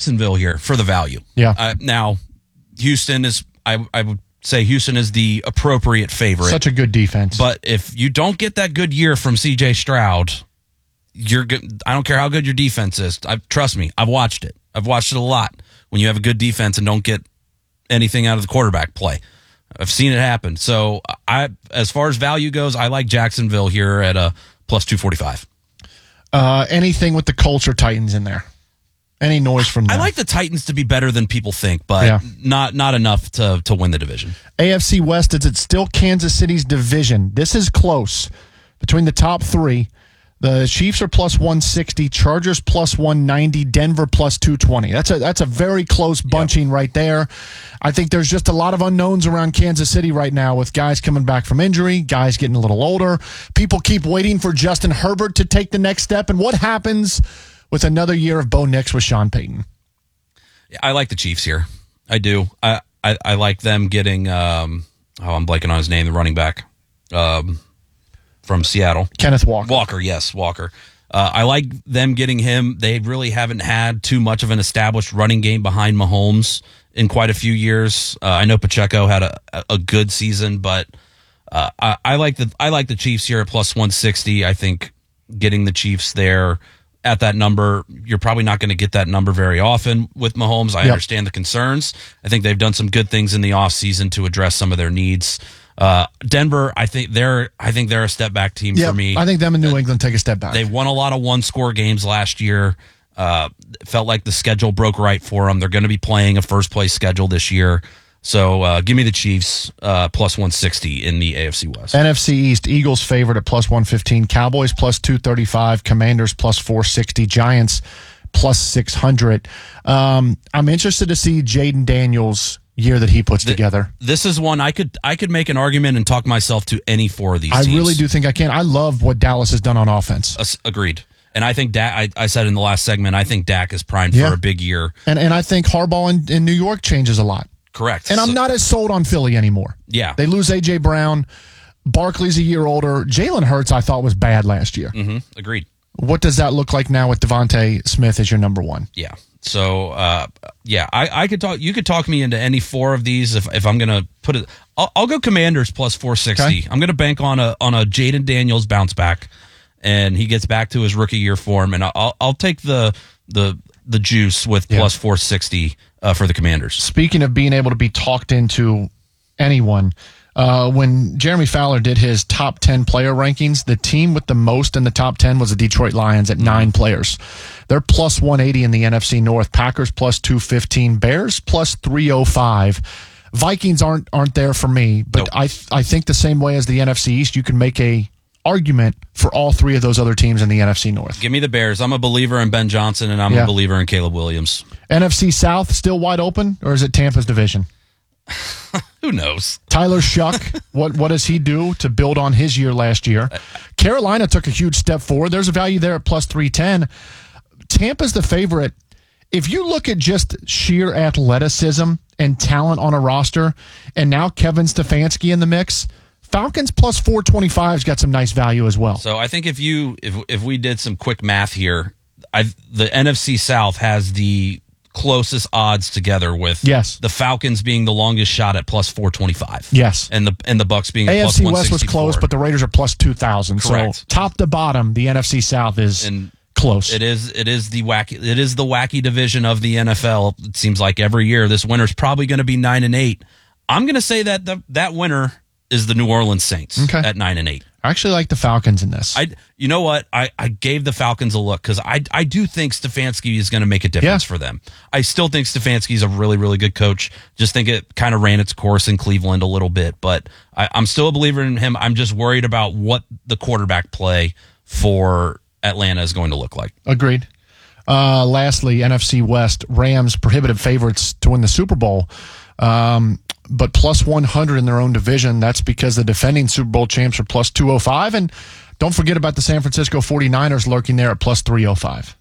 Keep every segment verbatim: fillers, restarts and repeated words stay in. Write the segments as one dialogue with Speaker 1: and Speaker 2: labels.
Speaker 1: Jacksonville here for the value.
Speaker 2: Yeah.
Speaker 1: Uh, now, Houston is, I, I would say Houston is the appropriate favorite.
Speaker 2: Such a good defense.
Speaker 1: But if you don't get that good year from C J Stroud, you're good. I don't care how good your defense is. I, trust me, I've watched it. I've watched it a lot. When you have a good defense and don't get anything out of the quarterback play, I've seen it happen. So, I, as far as value goes, I like Jacksonville here at a plus two forty-five.
Speaker 2: Uh, anything with the Colts or Titans in there? Any noise from them?
Speaker 1: I like the Titans to be better than people think, but
Speaker 2: Yeah.
Speaker 1: not not enough to to win the division.
Speaker 2: A F C West, is it still Kansas City's division? This is close. Between the top three, the Chiefs are plus one sixty, Chargers plus one ninety, Denver plus two twenty. That's a that's a very close bunching yep. right there. I think there's just a lot of unknowns around Kansas City right now with guys coming back from injury, guys getting a little older. People keep waiting for Justin Herbert to take the next step. And what happens with another year of Bo Nix with Sean Payton?
Speaker 1: I like the Chiefs here. I do. I, I, I like them getting, um, oh, I'm blanking on his name, the running back um, from Seattle.
Speaker 2: Kenneth Walker.
Speaker 1: Walker, yes, Walker. Uh, I like them getting him. They really haven't had too much of an established running game behind Mahomes in quite a few years. Uh, I know Pacheco had a, a good season, but uh, I, I like the I like the Chiefs here at plus one sixty. I think getting the Chiefs there at that number, you're probably not going to get that number very often with Mahomes. I yep. understand the concerns. I think they've done some good things in the offseason to address some of their needs. Uh, Denver, I think they're I think they're a step back team
Speaker 2: yep.
Speaker 1: for me.
Speaker 2: I think them in New England take a step back.
Speaker 1: They won a lot of one score games last year. Uh, felt like the schedule broke right for them. They're going to be playing a first place schedule this year. So uh, give me the Chiefs uh, plus one sixty in the A F C West.
Speaker 2: N F C East, Eagles favored at plus one fifteen, Cowboys plus two thirty-five, Commanders plus four sixty, Giants plus six hundred. Um, I'm interested to see Jaden Daniels' year that he puts the, together.
Speaker 1: This is one I could I could make an argument and talk myself to any four of these
Speaker 2: I
Speaker 1: teams.
Speaker 2: really do think I can. I love what Dallas has done on offense.
Speaker 1: Uh, agreed. And I think Dak, I, I said in the last segment, I think Dak is primed
Speaker 2: yeah.
Speaker 1: for a big year.
Speaker 2: And and I think Harbaugh in, in New York changes a lot.
Speaker 1: Correct.
Speaker 2: And I'm
Speaker 1: so,
Speaker 2: not as sold on Philly anymore.
Speaker 1: Yeah.
Speaker 2: They lose A J. Brown. Barkley's a year older. Jalen Hurts, I thought, was bad last year.
Speaker 1: Mm-hmm. Agreed.
Speaker 2: What does that look like now with Devontae Smith as your number one?
Speaker 1: Yeah. So, uh, yeah, I, I could talk. You could talk me into any four of these if, if I'm going to put it. I'll, I'll go Commanders plus four sixty. Okay. I'm going to bank on a on a Jaden Daniels bounce back, and he gets back to his rookie year form, and I'll I'll take the the the juice with yeah. plus four sixty uh, for the Commanders.
Speaker 2: Speaking of being able to be talked into anyone, uh, when Jeremy Fowler did his top ten player rankings, the team with the most in the top ten was the Detroit Lions at nine players. They're plus one eighty in the N F C North. Packers plus two fifteen. Bears plus three oh five. Vikings aren't aren't there for me, but nope. I I think the same way as the N F C East, you can make a argument for all three of those other teams in the N F C North.
Speaker 1: Give me the Bears. I'm a believer in Ben Johnson, and I'm yeah. a believer in Caleb Williams.
Speaker 2: N F C South still wide open, or is it Tampa's division?
Speaker 1: Who knows?
Speaker 2: Tyler Shuck, what what does he do to build on his year last year? Carolina took a huge step forward. There's a value there at plus three ten. Tampa's the favorite. If you look at just sheer athleticism and talent on a roster, and now Kevin Stefanski in the mix, Falcons plus four twenty-five's got some nice value as well.
Speaker 1: So I think if you if if we did some quick math here, I the N F C South has the closest odds together with
Speaker 2: yes.
Speaker 1: the Falcons being the longest shot at plus four twenty-five.
Speaker 2: Yes.
Speaker 1: And the and the Bucs being
Speaker 2: A F C
Speaker 1: plus
Speaker 2: West was close, but the Raiders are plus two thousand. So top to bottom, the N F C South is and close.
Speaker 1: It is it is the wacky it is the wacky division of the N F L. It seems like every year this winner's probably going to be nine and eight. I'm going to say that the, that winner is the New Orleans Saints okay. at nine and eight.
Speaker 2: I actually like the Falcons in this.
Speaker 1: I, you know what? I, I gave the Falcons a look because I, I do think Stefanski is going to make a difference yeah. for them. I still think Stefanski is a really, really good coach. Just think it kind of ran its course in Cleveland a little bit, but I, I'm still a believer in him. I'm just worried about what the quarterback play for Atlanta is going to look like.
Speaker 2: Agreed. Uh, lastly, N F C West, Rams prohibitive favorites to win the Super Bowl. Um, but plus one hundred in their own division. That's because the defending Super Bowl champs are plus two oh five. And don't forget about the San Francisco forty-niners lurking there at plus three oh five.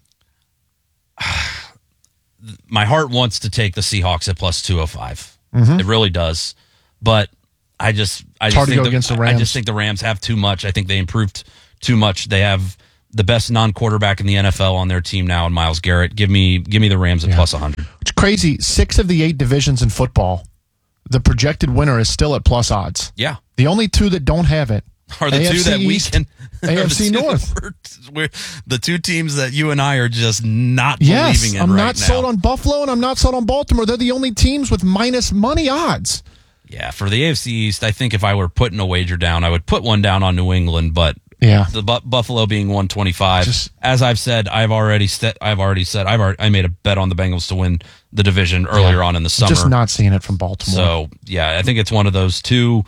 Speaker 1: My heart wants to take the Seahawks at plus two oh five.
Speaker 2: Mm-hmm.
Speaker 1: It really does. But I just, I
Speaker 2: it's
Speaker 1: just
Speaker 2: hard
Speaker 1: think
Speaker 2: to go
Speaker 1: the,
Speaker 2: against the Rams.
Speaker 1: I just think the Rams have too much. I think they improved too much. They have the best non-quarterback in the N F L on their team now, in Myles Garrett. Give me give me the Rams at yeah. plus one hundred.
Speaker 2: It's crazy. Six of the eight divisions in football, the projected winner is still at plus odds.
Speaker 1: Yeah.
Speaker 2: The only two that don't have it
Speaker 1: are the
Speaker 2: A F C
Speaker 1: two that
Speaker 2: East,
Speaker 1: we can.
Speaker 2: A F C North.
Speaker 1: We're, the two teams that you and I are just not
Speaker 2: yes,
Speaker 1: believing in
Speaker 2: I'm
Speaker 1: right
Speaker 2: not
Speaker 1: now.
Speaker 2: sold on Buffalo and I'm not sold on Baltimore. They're the only teams with minus money odds.
Speaker 1: Yeah, for the A F C East, I think if I were putting a wager down, I would put one down on New England, but
Speaker 2: yeah,
Speaker 1: the Bu- Buffalo being one twenty-five.
Speaker 2: Just,
Speaker 1: as I've said, I've already st- I've already said I've already, I made a bet on the Bengals to win the division earlier
Speaker 2: yeah,
Speaker 1: on in the summer.
Speaker 2: Just not seeing it from Baltimore.
Speaker 1: So yeah, I think it's one of those two.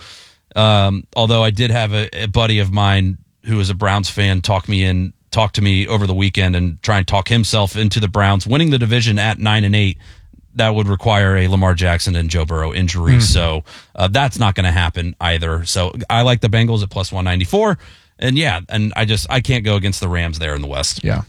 Speaker 1: Um, although I did have a, a buddy of mine who is a Browns fan talk me in, talk to me over the weekend and try and talk himself into the Browns winning the division at nine and eight. That would require a Lamar Jackson and Joe Burrow injury. Mm. So uh, that's not going to happen either. So I like the Bengals at plus one ninety-four. And yeah, and I just, I can't go against the Rams there in the West.
Speaker 2: Yeah.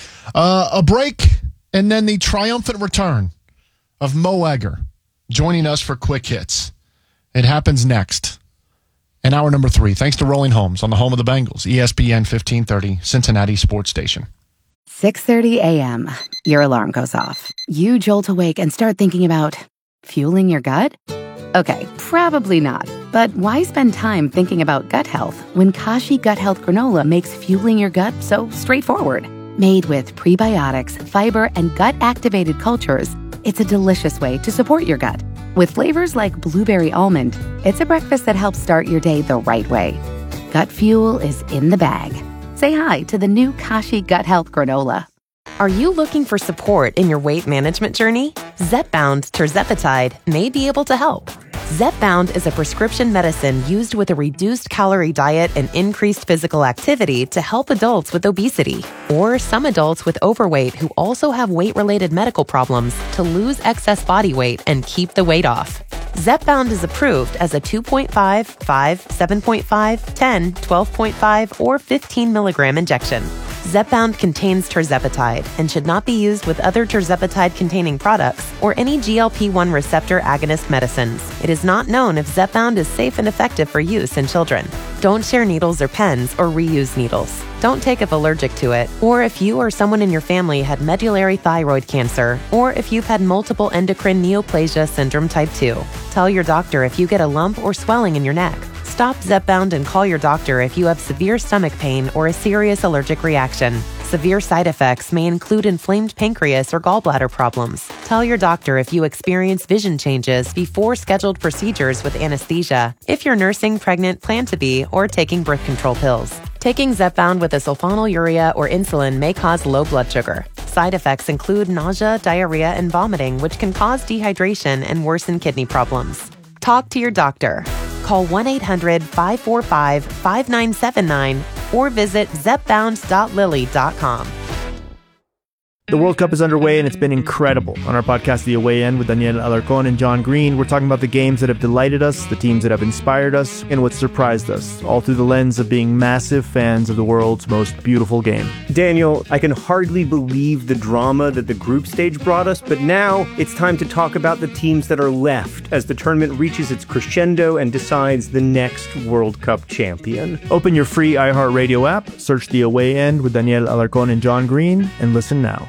Speaker 2: Uh, a break and then the triumphant return of Mo Egger joining us for Quick Hits. It happens next. And hour number three, thanks to Rolling Homes on the home of the Bengals, E S P N fifteen thirty, Cincinnati Sports Station.
Speaker 3: six thirty a.m. Your alarm goes off. You jolt awake and start thinking about fueling your gut? Okay, probably not. But why spend time thinking about gut health when Kashi Gut Health Granola makes fueling your gut so straightforward? Made with prebiotics, fiber, and gut-activated cultures, it's a delicious way to support your gut. With flavors like blueberry almond, it's a breakfast that helps start your day the right way. Gut fuel is in the bag. Say hi to the new Kashi Gut Health Granola.
Speaker 4: Are you looking for support in your weight management journey? Zepbound Tirzepatide may be able to help. Zepbound is a prescription medicine used with a reduced calorie diet and increased physical activity to help adults with obesity or some adults with overweight who also have weight-related medical problems to lose excess body weight and keep the weight off. Zepbound is approved as a two point five, five, seven point five, ten, twelve point five, or fifteen milligram injection. Zepbound contains tirzepatide and should not be used with other tirzepatide-containing products or any G L P one receptor agonist medicines. It is not known if Zepbound is safe and effective for use in children. Don't share needles or pens or reuse needles. Don't take if allergic to it, or if you or someone in your family had medullary thyroid cancer, or if you've had multiple endocrine neoplasia syndrome type two. Tell your doctor if you get a lump or swelling in your neck. Stop Zepbound and call your doctor if you have severe stomach pain or a serious allergic reaction. Severe side effects may include inflamed pancreas or gallbladder problems. Tell your doctor if you experience vision changes before scheduled procedures with anesthesia, if you're nursing, pregnant, plan to be, or taking birth control pills. Taking Zepbound with a sulfonylurea or insulin may cause low blood sugar. Side effects include nausea, diarrhea, and vomiting, which can cause dehydration and worsen kidney problems. Talk to your doctor. Call one eight hundred, five four five, five nine seven nine or visit zepbound dot lilly dot com.
Speaker 5: The World Cup is underway and it's been incredible. On our podcast, The Away End, with Daniel Alarcón and John Green, we're talking about the games that have delighted us, the teams that have inspired us, and what surprised us, all through the lens of being massive fans of the world's most beautiful game.
Speaker 6: Daniel, I can hardly believe the drama that the group stage brought us, but now it's time to talk about the teams that are left as the tournament reaches its crescendo and decides the next World Cup champion.
Speaker 5: Open your free iHeartRadio app, search The Away End with Daniel Alarcón and John Green, and listen now.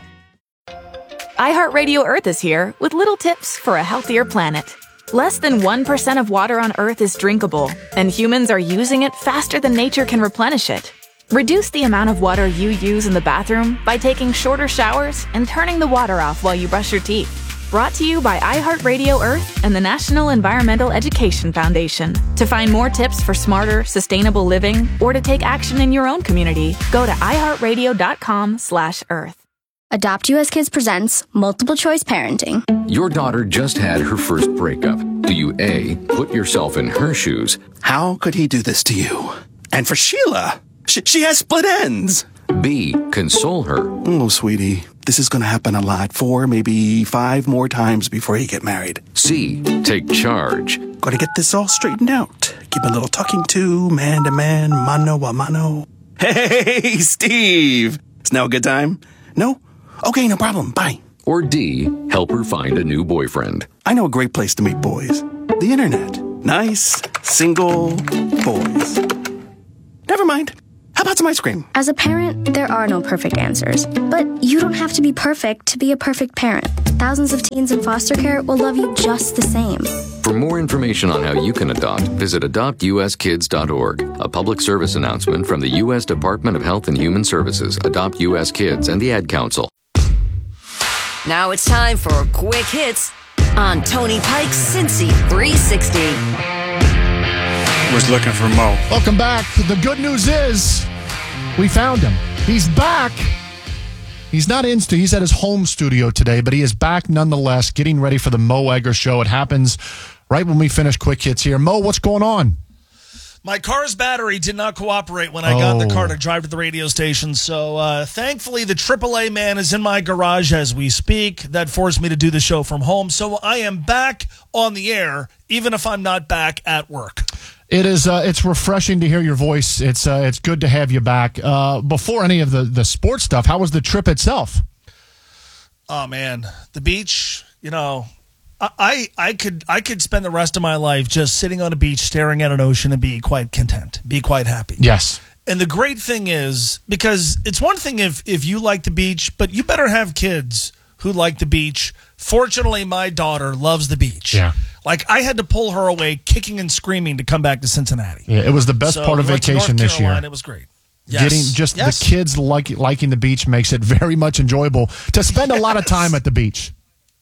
Speaker 7: iHeartRadio Earth is here with little tips for a healthier planet. Less than one percent of water on Earth is drinkable, and humans are using it faster than nature can replenish it. Reduce the amount of water you use in the bathroom by taking shorter showers and turning the water off while you brush your teeth. Brought to you by iHeartRadio Earth and the National Environmental Education Foundation. To find more tips for smarter, sustainable living or to take action in your own community, go to iHeartRadio.com slash Earth.
Speaker 8: Adopt U S Kids presents Multiple Choice Parenting.
Speaker 9: Your daughter just had her first breakup. Do you A, put yourself in her shoes?
Speaker 10: How could he do this to you? And for Sheila, she, she has split ends.
Speaker 9: B, console her.
Speaker 10: Oh, sweetie, this is going to happen a lot. Four, maybe five more times before you get married.
Speaker 9: C, take charge.
Speaker 10: Got to get this all straightened out. Give a little talking to, man to man, mano a mano. Hey, Steve! Is now a good time? No? Okay, no problem. Bye.
Speaker 9: Or D, help her find a new boyfriend.
Speaker 10: I know a great place to meet boys. The internet. Nice, single boys. Never mind. How about some ice cream?
Speaker 8: As a parent, there are no perfect answers. But you don't have to be perfect to be a perfect parent. Thousands of teens in foster care will love you just the same.
Speaker 9: For more information on how you can adopt, visit adopt u s kids dot org. A public service announcement from the U S Department of Health and Human Services, Adopt U S Kids, and the Ad Council.
Speaker 11: Now it's time for Quick Hits on Tony Pike's Cincy three sixty.
Speaker 10: Was looking for Mo.
Speaker 2: Welcome back. The good news is we found him. He's back. He's not in stu- He's at his home studio today, but he is back nonetheless, getting ready for the Mo Egger Show. It happens right when we finish Quick Hits here. Mo, what's going on?
Speaker 12: My car's battery did not cooperate when I got in the car
Speaker 2: Oh.
Speaker 12: to drive to the radio station. So uh, thankfully, the triple A man is in my garage as we speak. That forced me to do the show from home. So I am back on the air, even if I'm not back at work.
Speaker 2: It is. Uh, it's refreshing to hear your voice. It's. Uh, it's good to have you back. Uh, before any of the the sports stuff, how was the trip itself?
Speaker 12: Oh man, the beach. You know, I, I I could I could spend the rest of my life just sitting on a beach, staring at an ocean, and be quite content, be quite happy.
Speaker 2: Yes.
Speaker 12: And the great thing is, because it's one thing if if you like the beach, but you better have kids who like the beach. Fortunately, my daughter loves the beach.
Speaker 2: Yeah.
Speaker 12: Like, I had to pull her away kicking and screaming to come back to Cincinnati.
Speaker 2: Yeah, it was the best
Speaker 12: So
Speaker 2: part of
Speaker 12: we went to
Speaker 2: vacation
Speaker 12: North
Speaker 2: this year.
Speaker 12: Carolina. It was great. Yes.
Speaker 2: Getting just
Speaker 12: Yes.
Speaker 2: the kids like, liking the beach makes it very much enjoyable to spend a lot of time at the beach.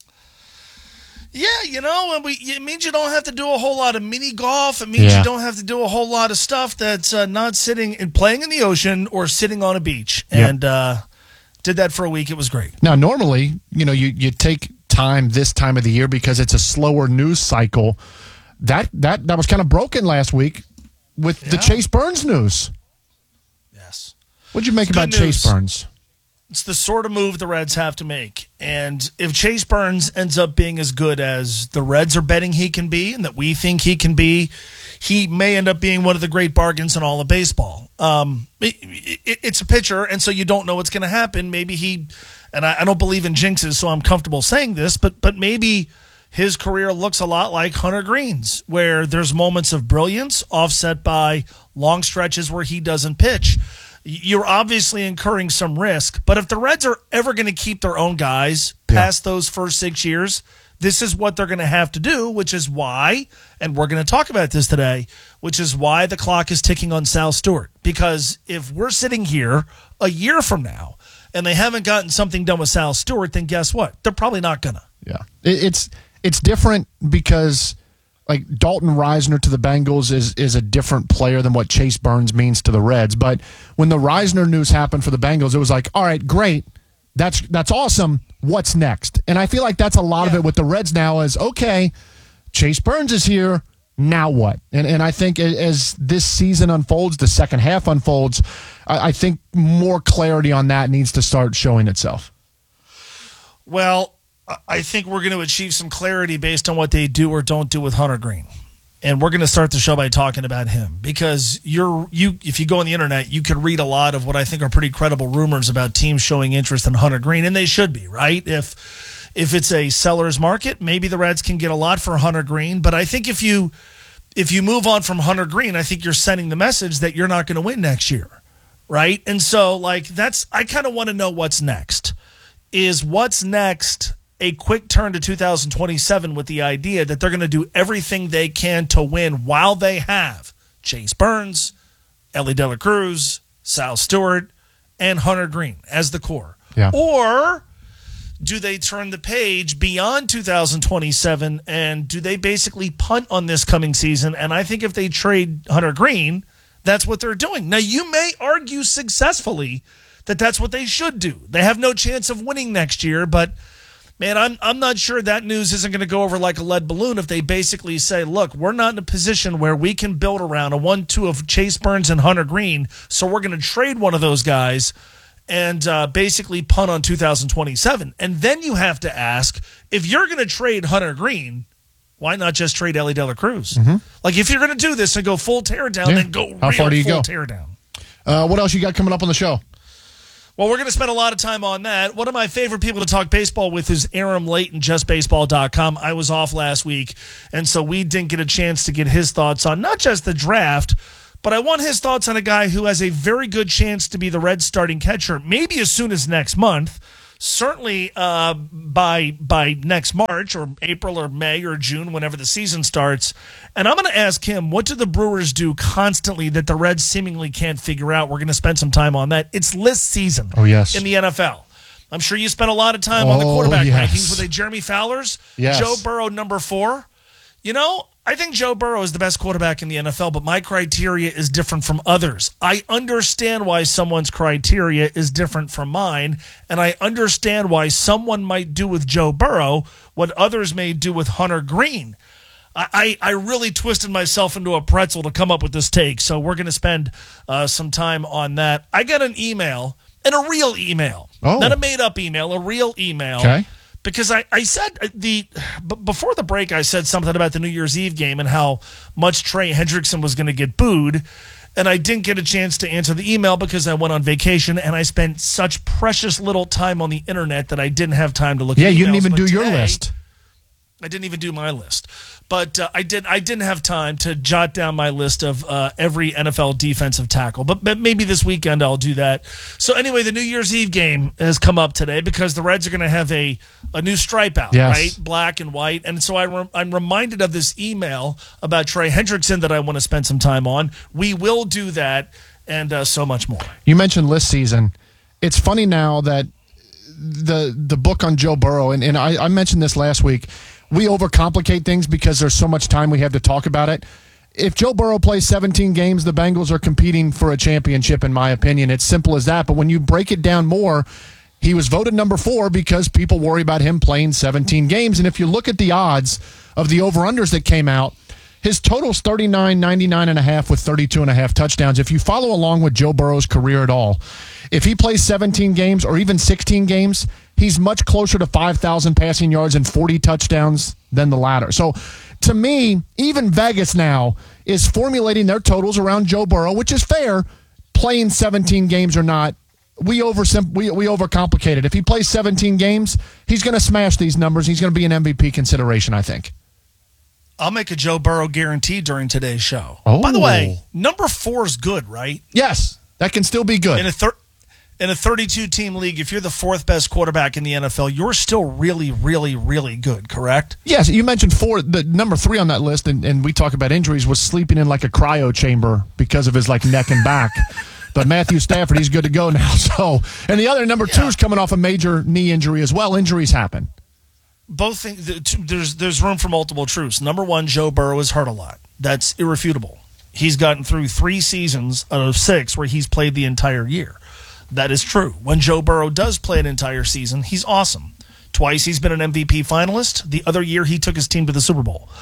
Speaker 12: Yeah, you know, and we, it means you don't have to do a whole lot of mini golf. It means
Speaker 2: Yeah.
Speaker 12: you don't have to do a whole lot of stuff that's uh, not sitting and playing in the ocean or sitting on a beach.
Speaker 2: Yep.
Speaker 12: And uh, did that for a week. It was great.
Speaker 2: Now, normally, you know, you, you take time this time of the year because it's a slower news cycle. That that that was kind of broken last week with the
Speaker 12: Yeah.
Speaker 2: Chase Burns news.
Speaker 12: Yes.
Speaker 2: What'd you make
Speaker 12: It's
Speaker 2: about
Speaker 12: good
Speaker 2: Chase
Speaker 12: news.
Speaker 2: Burns?
Speaker 12: It's the sort of move the Reds have to make. And if Chase Burns ends up being as good as the Reds are betting he can be and that we think he can be, he may end up being one of the great bargains in all of baseball. Um, it, it, it's a pitcher, and so you don't know what's going to happen. Maybe he, and I, I don't believe in jinxes, so I'm comfortable saying this, but but maybe his career looks a lot like Hunter Green's, where there's moments of brilliance offset by long stretches where he doesn't pitch. You're obviously incurring some risk, but if the Reds are ever going to keep their own guys past those first six years, this is what they're going to have to do, which is why, and we're going to talk about this today, which is why the clock is ticking on Sal Stewart. Because if we're sitting here a year from now and they haven't gotten something done with Sal Stewart, then guess what? They're probably not going to.
Speaker 2: Yeah. It, it's it's different because like Dalton Reisner to the Bengals is is a different player than what Chase Burns means to the Reds. But when the Reisner news happened for the Bengals, it was like, all right, great. That's that's awesome. What's next? And I feel like that's a lot yeah. of it with the Reds now is, okay, Chase Burns is here. Now what? And and I think as this season unfolds, the second half unfolds, I, I think more clarity on that needs to start showing itself.
Speaker 12: Well, I think we're going to achieve some clarity based on what they do or don't do with Hunter Green. And we're going to start the show by talking about him because you're you if you go on the internet, you could read a lot of what I think are pretty credible rumors about teams showing interest in Hunter Green, and they should be, right? If if it's a seller's market, maybe the Reds can get a lot for Hunter Green, but I think if you if you move on from Hunter Green, I think you're sending the message that you're not going to win next year, right? And so like that's I kind of want to know what's next. Is what's next a quick turn to two thousand twenty-seven with the idea that they're going to do everything they can to win while they have Chase Burns, Elly De La Cruz, Sal Stewart, and Hunter Green as the core?
Speaker 2: Yeah.
Speaker 12: Or do they turn the page beyond two thousand twenty-seven and do they basically punt on this coming season? And I think if they trade Hunter Green, that's what they're doing. Now, you may argue successfully that that's what they should do. They have no chance of winning next year, but man, I'm I'm not sure that news isn't going to go over like a lead balloon if they basically say, look, we're not in a position where we can build around a one two of Chase Burns and Hunter Green, so we're going to trade one of those guys and uh, basically punt on two thousand twenty-seven. And then you have to ask, if you're going to trade Hunter Green, why not just trade Elly De La Cruz?
Speaker 2: Mm-hmm.
Speaker 12: Like, if you're going to do this and go full tear down,
Speaker 2: Yeah.
Speaker 12: then go
Speaker 2: How
Speaker 12: real
Speaker 2: far do you
Speaker 12: full
Speaker 2: go?
Speaker 12: tear down.
Speaker 2: Uh, what else you got coming up on the show?
Speaker 12: Well, we're going to spend a lot of time on that. One of my favorite people to talk baseball with is Aram Layton, just baseball dot com. I was off last week, and so we didn't get a chance to get his thoughts on not just the draft, But I want his thoughts on a guy who has a very good chance to be the Reds starting catcher, maybe as soon as next month. Certainly uh, by by next March or April or May or June, whenever the season starts. And I'm going to ask him, what do the Brewers do constantly that the Reds seemingly can't figure out? We're going to spend some time on that. It's list season
Speaker 2: oh, yes.
Speaker 12: in the N F L. I'm sure you spent a lot of time
Speaker 2: oh,
Speaker 12: on the quarterback
Speaker 2: yes.
Speaker 12: rankings with a Jeremy Fowler's.
Speaker 2: Yes.
Speaker 12: Joe Burrow, number four. You know, I think Joe Burrow is the best quarterback in the N F L, but my criteria is different from others. I understand why someone's criteria is different from mine, and I understand why someone might do with Joe Burrow what others may do with Hunter Green. I, I really twisted myself into a pretzel to come up with this take, so we're going to spend uh, some time on that. I got an email, and a real email,
Speaker 2: oh.
Speaker 12: not a made-up email, a real email.
Speaker 2: Okay.
Speaker 12: Because I, I said the b- before the break, I said something about the New Year's Eve game and how much Trey Hendrickson was going to get booed. And I didn't get a chance to answer the email because I went on vacation and I spent such precious little time on the internet that I didn't have time to look
Speaker 2: yeah,
Speaker 12: at emails.
Speaker 2: Yeah, you didn't even
Speaker 12: but
Speaker 2: do
Speaker 12: today,
Speaker 2: your list.
Speaker 12: I didn't even do my list. But uh, I did. I didn't have time to jot down my list of uh, every N F L defensive tackle. But, but maybe this weekend I'll do that. So anyway, the New Year's Eve game has come up today because the Reds are going to have a, a new stripe out,
Speaker 2: yes.
Speaker 12: right? Black and white. And so I re- I'm reminded of this email about Trey Hendrickson that I want to spend some time on. We will do that and uh, so much more.
Speaker 2: You mentioned list season. It's funny now that the the book on Joe Burrow, and, and I, I mentioned this last week, we overcomplicate things because there's so much time we have to talk about it. If Joe Burrow plays seventeen games, the Bengals are competing for a championship, in my opinion. It's simple as that. But when you break it down more, he was voted number four because people worry about him playing seventeen games. And if you look at the odds of the over-unders that came out, his total's thirty-nine, ninety-nine and a half with thirty-two and a half touchdowns. If you follow along with Joe Burrow's career at all, if he plays seventeen games or even sixteen games, he's much closer to five thousand passing yards and forty touchdowns than the latter. So, to me, even Vegas now is formulating their totals around Joe Burrow, which is fair, playing seventeen games or not. We over we we overcomplicate it. If he plays seventeen games, he's going to smash these numbers. He's going to be an M V P consideration, I think.
Speaker 12: I'll make a Joe Burrow guarantee during today's show.
Speaker 2: Oh.
Speaker 12: By the way, number four is good, right?
Speaker 2: Yes, that can still be good.
Speaker 12: In a third. In a thirty-two team league, if you're the fourth best quarterback in the N F L, you're still really, really, really good, correct?
Speaker 2: Yes, you mentioned four. The number three on that list, and, and we talk about injuries, was sleeping in like a cryo chamber because of his like neck and back. But Matthew Stafford, he's good to go now. So, and the other number yeah. two is coming off a major knee injury as well. Injuries happen.
Speaker 12: Both things. There's there's room for multiple truths. Number one, Joe Burrow is hurt a lot. That's irrefutable. He's gotten through three seasons out of six where he's played the entire year. That is true. When Joe Burrow does play an entire season, he's awesome. Twice he's been an M V P finalist. The other year he took his team to the Super Bowl.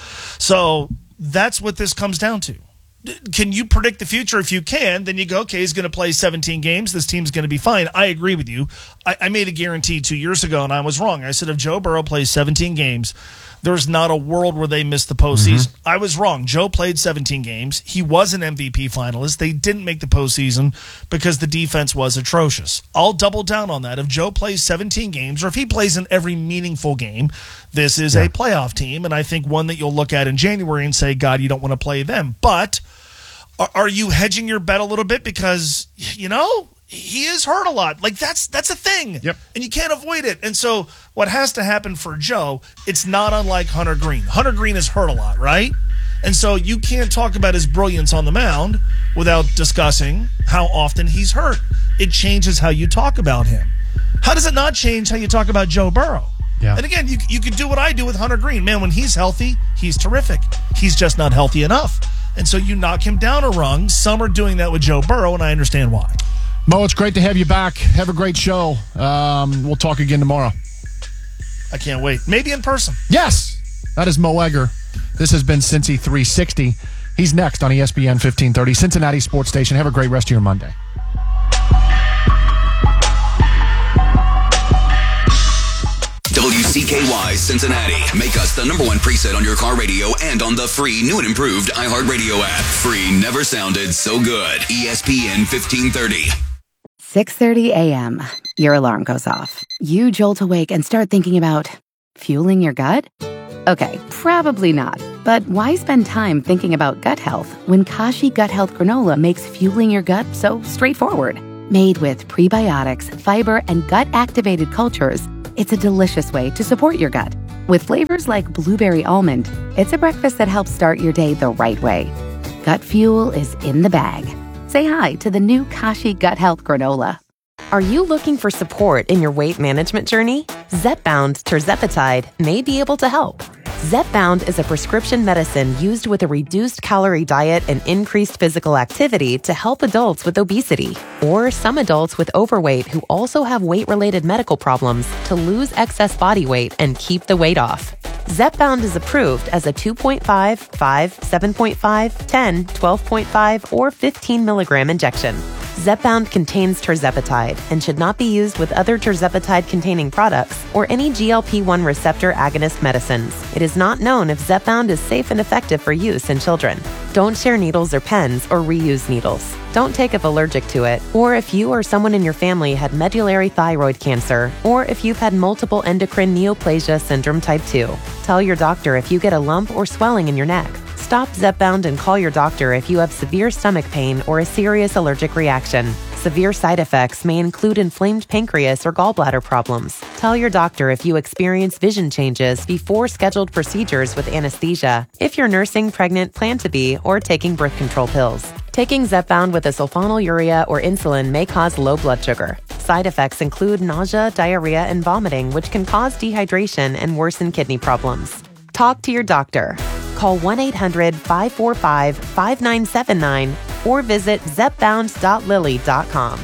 Speaker 12: So that's what this comes down to. Can you predict the future? If you can, then you go, okay, he's going to play seventeen games. This team's going to be fine. I agree with you. I, I made a guarantee two years ago, and I was wrong. I said if Joe Burrow plays seventeen games, there's not a world where they miss the postseason. Mm-hmm. I was wrong. Joe played seventeen games. He was an M V P finalist. They didn't make the postseason because the defense was atrocious. I'll double down on that. If Joe plays seventeen games, or if he plays in every meaningful game, this is yeah. a playoff team, and I think one that you'll look at in January and say, God, you don't want to play them. But are, are you hedging your bet a little bit because, you know, he is hurt a lot. Like, that's that's a thing.
Speaker 2: Yep.
Speaker 12: And you can't avoid it. And so what has to happen for Joe, it's not unlike Hunter Green. Hunter Green is hurt a lot, right? And so you can't talk about his brilliance on the mound without discussing how often he's hurt. It changes how you talk about him. How does it not change how you talk about Joe Burrow?
Speaker 2: Yeah.
Speaker 12: And again, you you can do what I do with Hunter Green. Man, when he's healthy, he's terrific. He's just not healthy enough. And so you knock him down a rung. Some are doing that with Joe Burrow, and I understand why.
Speaker 2: Mo, it's great to have you back. Have a great show. Um, we'll talk again tomorrow.
Speaker 12: I can't wait. Maybe in person.
Speaker 2: Yes. That is Mo Egger. This has been Cincy three sixty. He's next on E S P N fifteen thirty, Cincinnati Sports Station. Have a great rest of your Monday.
Speaker 13: W C K Y Cincinnati. Make us the number one preset on your car radio and on the free new and improved iHeartRadio app. Free never sounded so good. E S P N fifteen thirty.
Speaker 3: six thirty a.m. Your alarm goes off. You jolt awake and start thinking about fueling your gut? Okay, probably not. But why spend time thinking about gut health when Kashi Gut Health Granola makes fueling your gut so straightforward? Made with prebiotics, fiber, and gut-activated cultures, it's a delicious way to support your gut. With flavors like blueberry almond, it's a breakfast that helps start your day the right way. Gut fuel is in the bag. Say hi to the new Kashi Gut Health Granola.
Speaker 4: Are you looking for support in your weight management journey? Zepbound Tirzepatide may be able to help. Zepbound is a prescription medicine used with a reduced calorie diet and increased physical activity to help adults with obesity, or some adults with overweight who also have weight-related medical problems to lose excess body weight and keep the weight off. Zepbound is approved as a two point five, five, seven point five, ten, twelve point five, or fifteen milligram injection. Zepbound contains tirzepatide and should not be used with other tirzepatide-containing products or any G L P one receptor agonist medicines. It is not known if Zepbound is safe and effective for use in children. Don't share needles or pens or reuse needles. Don't take if allergic to it, or if you or someone in your family had medullary thyroid cancer, or if you've had multiple endocrine neoplasia syndrome type two. Tell your doctor if you get a lump or swelling in your neck. Stop Zepbound and call your doctor if you have severe stomach pain or a serious allergic reaction. Severe side effects may include inflamed pancreas or gallbladder problems. Tell your doctor if you experience vision changes before scheduled procedures with anesthesia, if you're nursing, pregnant, plan to be, or taking birth control pills. Taking Zepbound with a sulfonylurea or insulin may cause low blood sugar. Side effects include nausea, diarrhea, and vomiting, which can cause dehydration and worsen kidney problems. Talk to your doctor. Call one eight hundred, five four five, five nine seven nine or visit zepbound dot lilly dot com.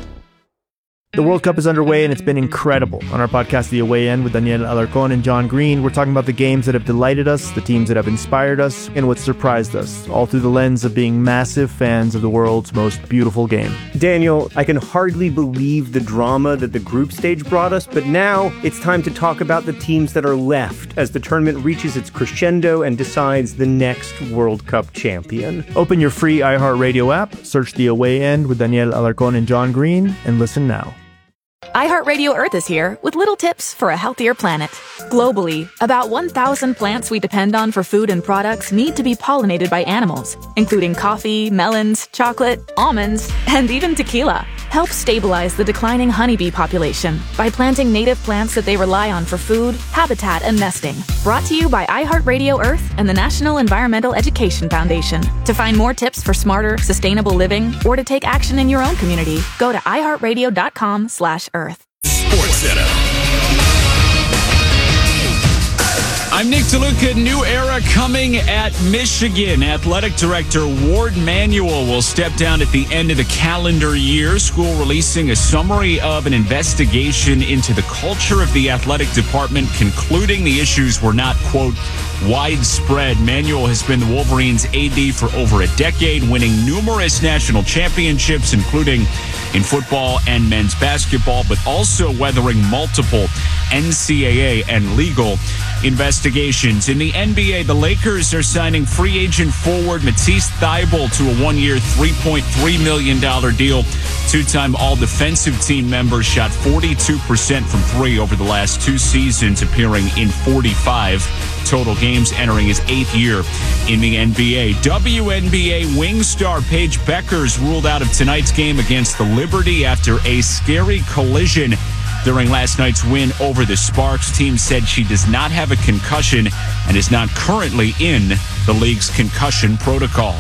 Speaker 5: The World Cup is underway, and it's been incredible. On our podcast, The Away End, with Daniel Alarcón and John Green, we're talking about the games that have delighted us, the teams that have inspired us, and what surprised us, all through the lens of being massive fans of the world's most beautiful game.
Speaker 6: Daniel, I can hardly believe the drama that the group stage brought us, but now it's time to talk about the teams that are left as the tournament reaches its crescendo and decides the next World Cup champion.
Speaker 5: Open your free iHeartRadio app, search The Away End with Daniel Alarcón and John Green, and listen now.
Speaker 7: iHeartRadio Earth is here with little tips for a healthier planet. Globally, about one thousand plants we depend on for food and products need to be pollinated by animals, including coffee, melons, chocolate, almonds, and even tequila. Help stabilize the declining honeybee population by planting native plants that they rely on for food, habitat, and nesting. Brought to you by iHeartRadio Earth and the National Environmental Education Foundation. To find more tips for smarter, sustainable living, or to take action in your own community, go to iHeartRadio.com slash Earth.
Speaker 13: Sports Center.
Speaker 14: I'm Nick DeLuca. New era coming at Michigan. Athletic Director Ward Manuel will step down at the end of the calendar year. School releasing a summary of an investigation into the culture of the athletic department, concluding the issues were not, quote, widespread. Manuel has been the Wolverines' A D for over a decade, winning numerous national championships, including in football and men's basketball, but also weathering multiple N C double A and legal investigations. In the N B A, the Lakers are signing free agent forward Matisse Thybulle to a one-year, three point three million dollars deal. Two-time all-defensive team member shot forty-two percent from three over the last two seasons, appearing in forty-five total games, entering his eighth year in the N B A. W N B A wing star Paige Beckers ruled out of tonight's game against the Liberty after a scary collision during last night's win over the Sparks. Team said she does not have a concussion and is not currently in the league's concussion protocol.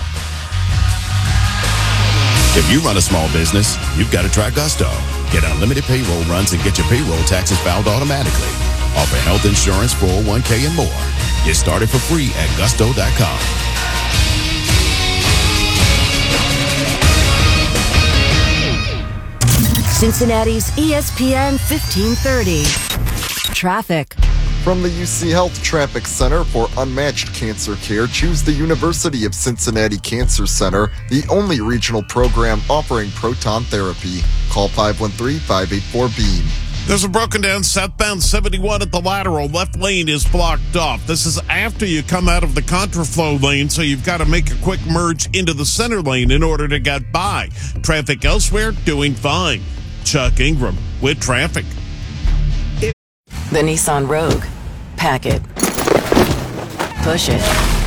Speaker 15: If you run a small business, you've got to try Gusto. Get unlimited payroll runs and get your payroll taxes filed automatically. Offer health insurance, four oh one k, and more. Get started for free at gusto dot com.
Speaker 11: Cincinnati's E S P N fifteen thirty. Traffic.
Speaker 16: From the U C Health Traffic Center, for unmatched cancer care, choose the University of Cincinnati Cancer Center, the only regional program offering proton therapy. Call five one three, five eight four, beam.
Speaker 17: There's a broken down southbound seventy-one at the lateral. Left lane is blocked off. This is after you come out of the contraflow lane, so you've got to make a quick merge into the center lane in order to get by. Traffic elsewhere doing fine. Chuck Ingram with traffic.
Speaker 18: The Nissan Rogue. Pack it. Push it.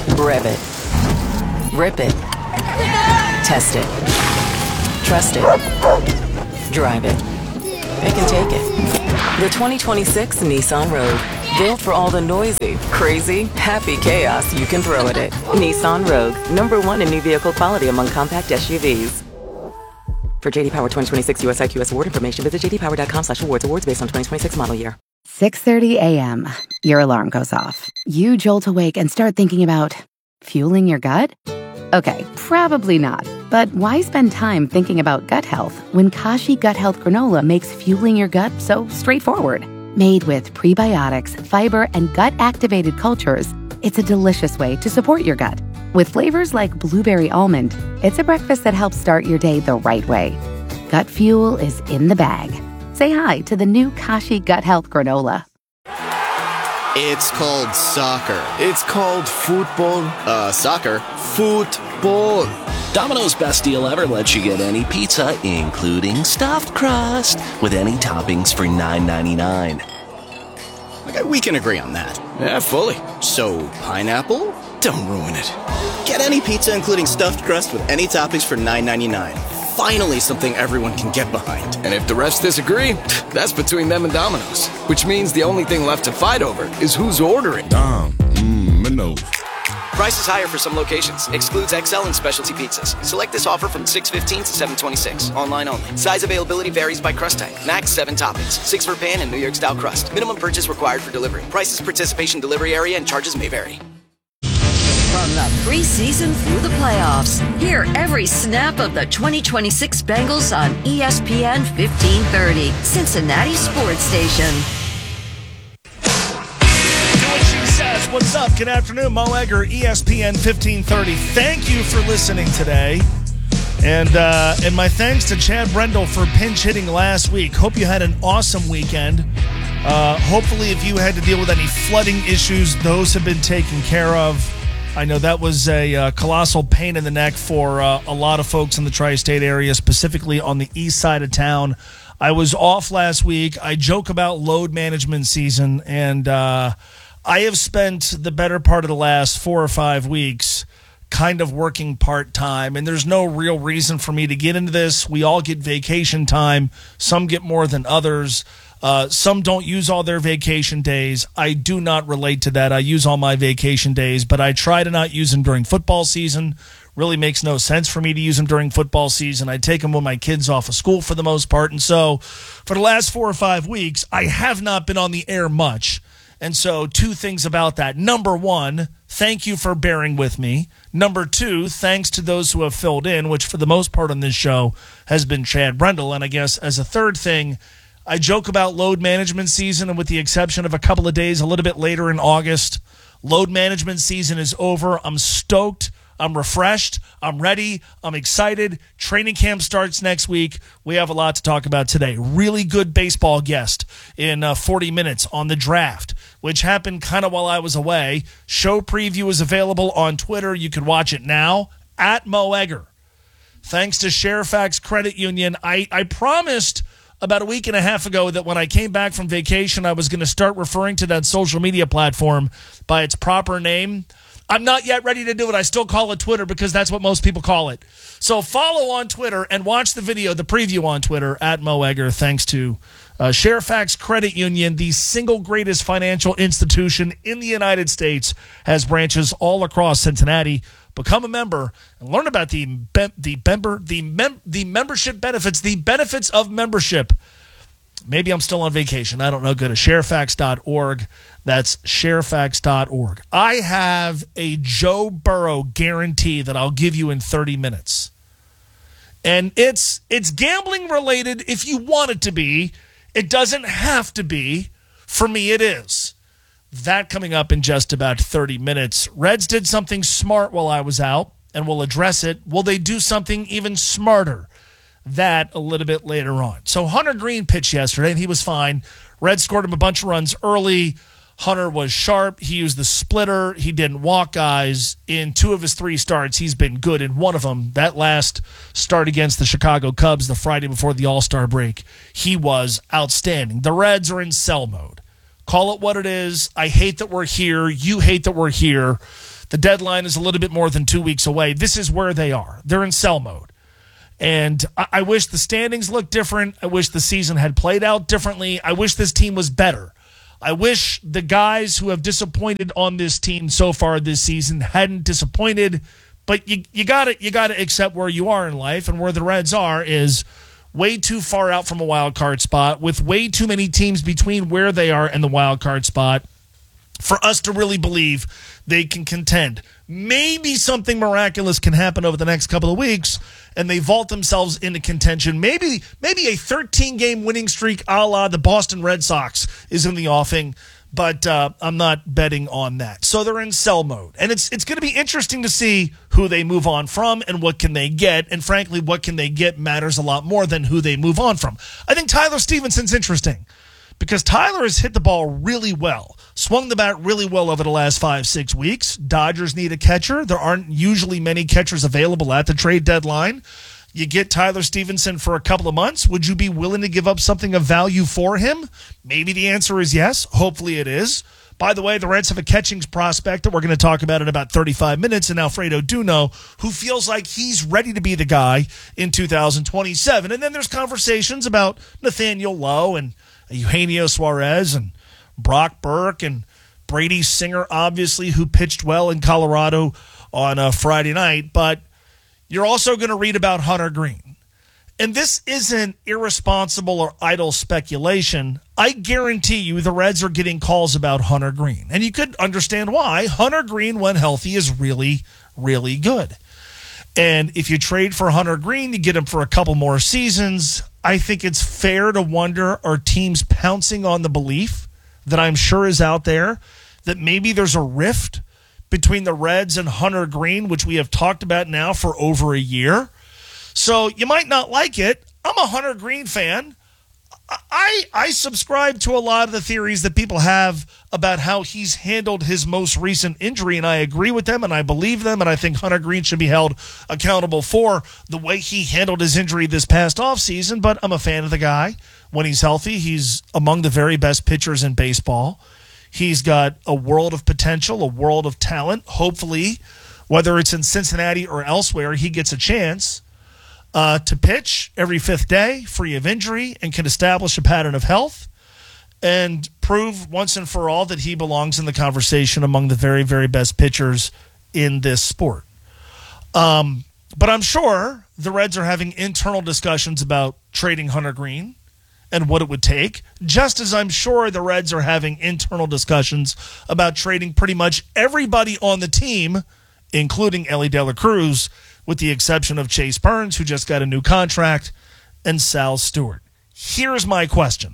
Speaker 18: Rev it. Rip it. Test it. Trust it. Drive it. It can take it. The twenty twenty-six Nissan Rogue. Built for all the noisy, crazy, happy chaos you can throw at it. Nissan Rogue. Number one in new vehicle quality among compact S U Vs. For J D Power twenty twenty-six U S I Q S award information, visit jdpower.com slash awards. Awards based on twenty twenty-six model year.
Speaker 3: six thirty a.m. Your alarm goes off. You jolt awake and start thinking about fueling your gut? Okay, probably not. But why spend time thinking about gut health when Kashi Gut Health Granola makes fueling your gut so straightforward? Made with prebiotics, fiber, and gut-activated cultures, it's a delicious way to support your gut. With flavors like blueberry almond, it's a breakfast that helps start your day the right way. Gut fuel is in the bag. Say hi to the new Kashi Gut Health Granola.
Speaker 19: It's called soccer. It's called football. Uh, soccer. Football.
Speaker 20: Domino's Best Deal Ever lets you get any pizza, including stuffed crust, with any toppings for nine ninety-nine.
Speaker 19: Okay, we can agree on that. Yeah, fully. So, pineapple? Don't ruin it. Get any pizza, including stuffed crust, with any toppings for nine ninety-nine. Finally, something everyone can get behind.
Speaker 21: And if the refs disagree, that's between them and Domino's. Which means the only thing left to fight over is who's ordering.
Speaker 17: Dom, mmm, Minos.
Speaker 20: Price is higher for some locations. Excludes X L and specialty pizzas. Select this offer from six fifteen to seven twenty-six. Online only. Size availability varies by crust type. Max seven toppings. Six for pan and New York style crust. Minimum purchase required for delivery. Prices, participation, delivery area, and charges may vary.
Speaker 11: From the preseason through the playoffs, hear every snap of the twenty twenty-six Bengals on E S P N fifteen thirty, Cincinnati Sports Station.
Speaker 12: What's up? Good afternoon, Mo Egger, E S P N fifteen thirty. Thank you for listening today. And uh, and my thanks to Chad Brendel for pinch hitting last week. Hope you had an awesome weekend. Uh, hopefully, if you had to deal with any flooding issues, those have been taken care of. I know that was a uh, colossal pain in the neck for uh, a lot of folks in the tri-state area, specifically on the east side of town. I was off last week. I joke about load management season, and uh, I have spent the better part of the last four or five weeks kind of working part-time, and there's no real reason for me to get into this. We all get vacation time. Some get more than others. Uh, some don't use all their vacation days. I do not relate to that. I use all my vacation days, but I try to not use them during football season. Really makes no sense for me to use them during football season. I take them when my kid's off of school for the most part. And so for the last four or five weeks, I have not been on the air much. And so two things about that. Number one, thank you for bearing with me. Number two, thanks to those who have filled in, which for the most part on this show has been Chad Brendel. And I guess as a third thing, I joke about load management season, and with the exception of a couple of days a little bit later in August, load management season is over. I'm stoked. I'm refreshed. I'm ready. I'm excited. Training camp starts next week. We have a lot to talk about today. Really good baseball guest in uh, forty minutes on the draft, which happened kind of while I was away. Show preview is available on Twitter. You can watch it now at Mo Egger. Thanks to Sharefax Credit Union. I, I promised about a week and a half ago that when I came back from vacation, I was going to start referring to that social media platform by its proper name. I'm not yet ready to do it. I still call it Twitter because that's what most people call it. So follow on Twitter and watch the video, the preview on Twitter, at Mo Egger, thanks to uh, Sharefax Credit Union, the single greatest financial institution in the United States, has branches all across Cincinnati. Become a member and learn about the the member the mem, the membership benefits, the benefits of membership. Maybe I'm still on vacation. I don't know. Go to sharefax dot org. That's sharefax dot org. I have a Joe Burrow guarantee that I'll give you in thirty minutes. And it's it's gambling related if you want it to be. It doesn't have to be. For me, it is. That coming up in just about thirty minutes. Reds did something smart while I was out, and we'll address it. Will they do something even smarter? That a little bit later on. So Hunter Green pitched yesterday, and he was fine. Reds scored him a bunch of runs early. Hunter was sharp. He used the splitter. He didn't walk guys. In two of his three starts, he's been good. In one of them, that last start against the Chicago Cubs the Friday before the All-Star break, he was outstanding. The Reds are in sell mode. Call it what it is. I hate that we're here. You hate that we're here. The deadline is a little bit more than two weeks away. This is where they are. They're in sell mode. And I, I wish the standings looked different. I wish the season had played out differently. I wish this team was better. I wish the guys who have disappointed on this team so far this season hadn't disappointed. But you you gotta you gotta accept where you are in life, and where the Reds are is way too far out from a wild card spot, with way too many teams between where they are and the wild card spot for us to really believe they can contend. Maybe something miraculous can happen over the next couple of weeks, and they vault themselves into contention. Maybe maybe a thirteen-game winning streak a la the Boston Red Sox is in the offing, but uh, I'm not betting on that. So they're in sell mode, and it's it's going to be interesting to see who they move on from and what can they get, and frankly, what can they get matters a lot more than who they move on from. I think Tyler Stephenson's interesting because Tyler has hit the ball really well, swung the bat really well over the last five, six weeks. Dodgers need a catcher. There aren't usually many catchers available at the trade deadline. You get Tyler Stephenson for a couple of months. Would you be willing to give up something of value for him? Maybe the answer is yes. Hopefully it is. By the way, the Reds have a catching prospect that we're going to talk about in about thirty-five minutes, and Alfredo Duno, who feels like he's ready to be the guy in two thousand twenty-seven. And then there's conversations about Nathaniel Lowe and Eugenio Suarez and Brock Burke and Brady Singer, obviously, who pitched well in Colorado on a Friday night. But you're also going to read about Hunter Green. And this isn't irresponsible or idle speculation. I guarantee you the Reds are getting calls about Hunter Green. And you could understand why. Hunter Green, when healthy, is really, really good. And if you trade for Hunter Green, you get him for a couple more seasons. I think it's fair to wonder, are teams pouncing on the belief that I'm sure is out there that maybe there's a rift between the Reds and Hunter Green, which we have talked about now for over a year. So you might not like it. I'm a Hunter Green fan. I I subscribe to a lot of the theories that people have about how he's handled his most recent injury, and I agree with them, and I believe them, and I think Hunter Green should be held accountable for the way he handled his injury this past offseason, but I'm a fan of the guy. When he's healthy, he's among the very best pitchers in baseball. He's got a world of potential, a world of talent. Hopefully, whether it's in Cincinnati or elsewhere, he gets a chance Uh, to pitch every fifth day, free of injury, and can establish a pattern of health and prove once and for all that he belongs in the conversation among the very, very best pitchers in this sport. Um, but I'm sure the Reds are having internal discussions about trading Hunter Green and what it would take, just as I'm sure the Reds are having internal discussions about trading pretty much everybody on the team, including Elly De La Cruz, with the exception of Chase Burns, who just got a new contract, and Sal Stewart. Here's my question.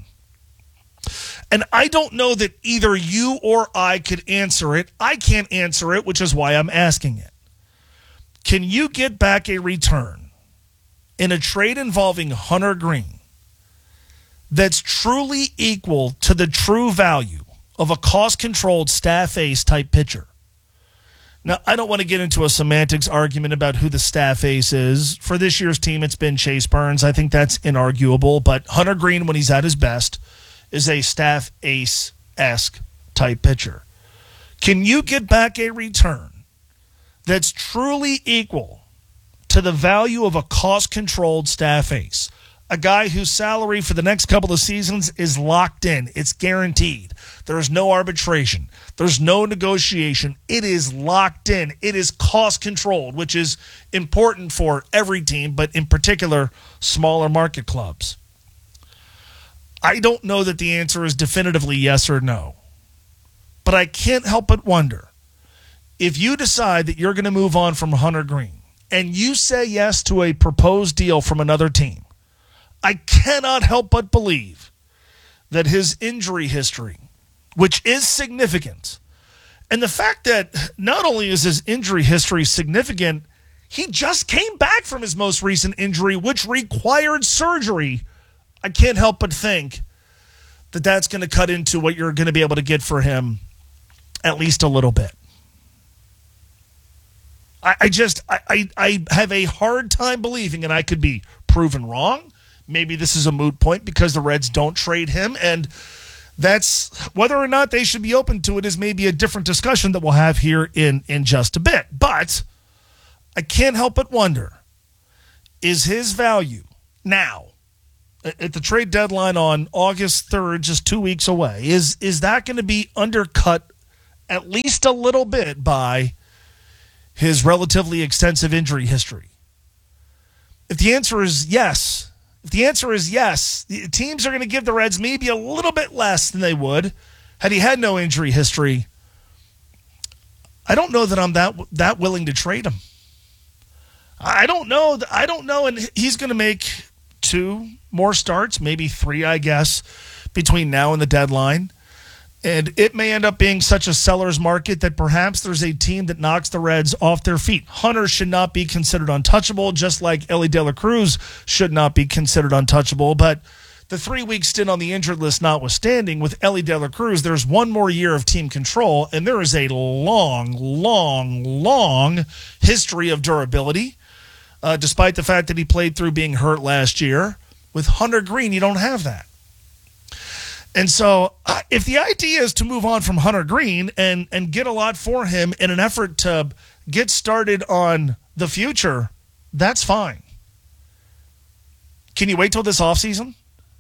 Speaker 12: And I don't know that either you or I could answer it. I can't answer it, which is why I'm asking it. Can you get back a return in a trade involving Hunter Green that's truly equal to the true value of a cost-controlled staff ace type pitcher? Now, I don't want to get into a semantics argument about who the staff ace is. For this year's team, it's been Chase Burns. I think that's inarguable. But Hunter Green, when he's at his best, is a staff ace-esque type pitcher. Can you get back a return that's truly equal to the value of a cost-controlled staff ace? A guy whose salary for the next couple of seasons is locked in. It's guaranteed. There's no arbitration. There's no negotiation. It is locked in. It is cost-controlled, which is important for every team, but in particular, smaller market clubs. I don't know that the answer is definitively yes or no, but I can't help but wonder, if you decide that you're going to move on from Hunter Green and you say yes to a proposed deal from another team, I cannot help but believe that his injury history, which is significant, and the fact that not only is his injury history significant, he just came back from his most recent injury, which required surgery. I can't help but think that that's going to cut into what you're going to be able to get for him at least a little bit. I, I just, I, I, I have a hard time believing, and I could be proven wrong. Maybe this is a moot point because the Reds don't trade him, and That's whether or not they should be open to it is maybe a different discussion that we'll have here in, in just a bit. But I can't help but wonder, is his value now at the trade deadline on August third, just two weeks away, is, is that going to be undercut at least a little bit by his relatively extensive injury history? If the answer is yes, if the answer is yes, the teams are going to give the Reds maybe a little bit less than they would had he had no injury history. I don't know that I'm that that willing to trade him. I don't know. I don't know, and he's going to make two more starts, maybe three, I guess, between now and the deadline. And it may end up being such a seller's market that perhaps there's a team that knocks the Reds off their feet. Hunter should not be considered untouchable, just like Elly De La Cruz should not be considered untouchable. But the three-week stint on the injured list notwithstanding, with Elly De La Cruz, there's one more year of team control, and there is a long, long, long history of durability, uh, despite the fact that he played through being hurt last year. With Hunter Greene, you don't have that. And so uh, if the idea is to move on from Hunter Greene and, and get a lot for him in an effort to get started on the future, that's fine. Can you wait till this offseason?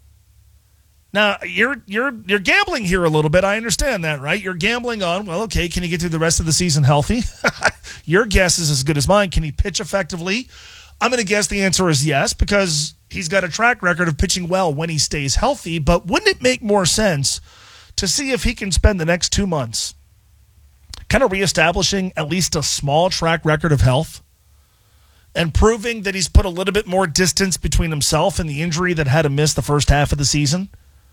Speaker 12: Now, you're you're you're gambling here a little bit. I understand that, right? You're gambling on, well, okay, can he get through the rest of the season healthy? Your guess is as good as mine. Can he pitch effectively? I'm going to guess the answer is yes, because he's got a track record of pitching well when he stays healthy. But wouldn't it make more sense to see if he can spend the next two months kind of reestablishing at least a small track record of health and proving that he's put a little bit more distance between himself and the injury that had him miss the first half of the season?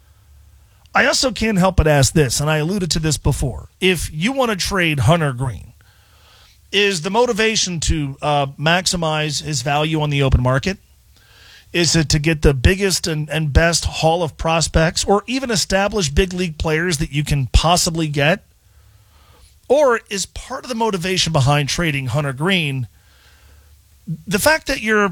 Speaker 12: I also can't help but ask this, and I alluded to this before. If you want to trade Hunter Greene, is the motivation to uh, maximize his value on the open market? Is it to get the biggest and, and best haul of prospects or even established big league players that you can possibly get? Or is part of the motivation behind trading Hunter Greene the fact that you're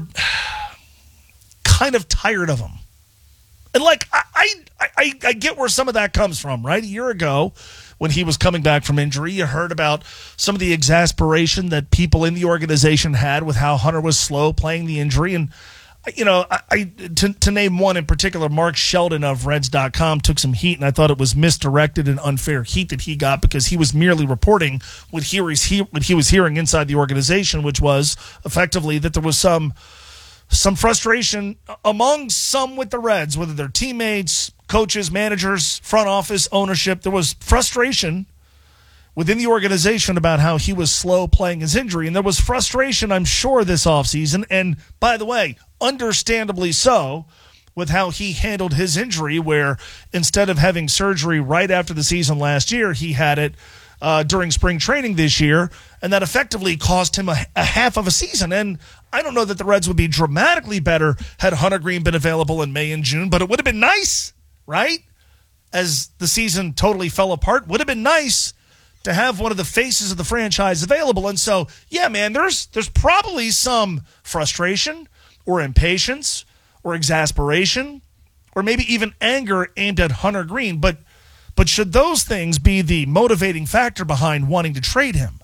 Speaker 12: kind of tired of him? And like, I, I, I, I get where some of that comes from, right? A year ago, when he was coming back from injury, you heard about some of the exasperation that people in the organization had with how Hunter was slow playing the injury. And, you know, I, I to, to name one in particular, Mark Sheldon of Reds dot com took some heat, and I thought it was misdirected and unfair heat that he got because he was merely reporting what he was, he, what he was hearing inside the organization, which was effectively that there was some some frustration among some with the Reds, whether they're teammates, coaches, managers, front office, ownership. There was frustration within the organization about how he was slow playing his injury. And there was frustration, I'm sure, this offseason. And by the way, understandably so, with how he handled his injury, where instead of having surgery right after the season last year, he had it uh, during spring training this year. And that effectively cost him a, a half of a season. And I don't know that the Reds would be dramatically better had Hunter Greene been available in May and June, but it would have been nice, right? As the season totally fell apart, would have been nice to have one of the faces of the franchise available. And so, yeah, man, there's there's probably some frustration or impatience or exasperation or maybe even anger aimed at Hunter Greene. But but should those things be the motivating factor behind wanting to trade him?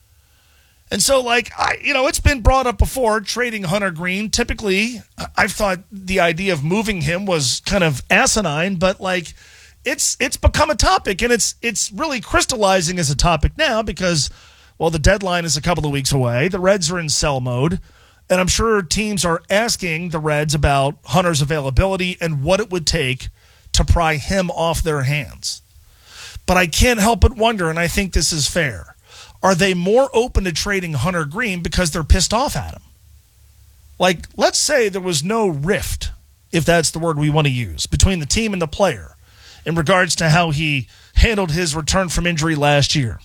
Speaker 12: And so, like, I, you know, it's been brought up before, trading Hunter Greene. Typically, I've thought the idea of moving him was kind of asinine, but, like, it's it's become a topic, and it's it's really crystallizing as a topic now because, well, the deadline is a couple of weeks away. The Reds are in sell mode, and I'm sure teams are asking the Reds about Hunter's availability and what it would take to pry him off their hands. But I can't help but wonder, and I think this is fair, are they more open to trading Hunter Greene because they're pissed off at him? Like, let's say there was no rift, if that's the word we want to use, between the team and the player in regards to how he handled his return from injury last year.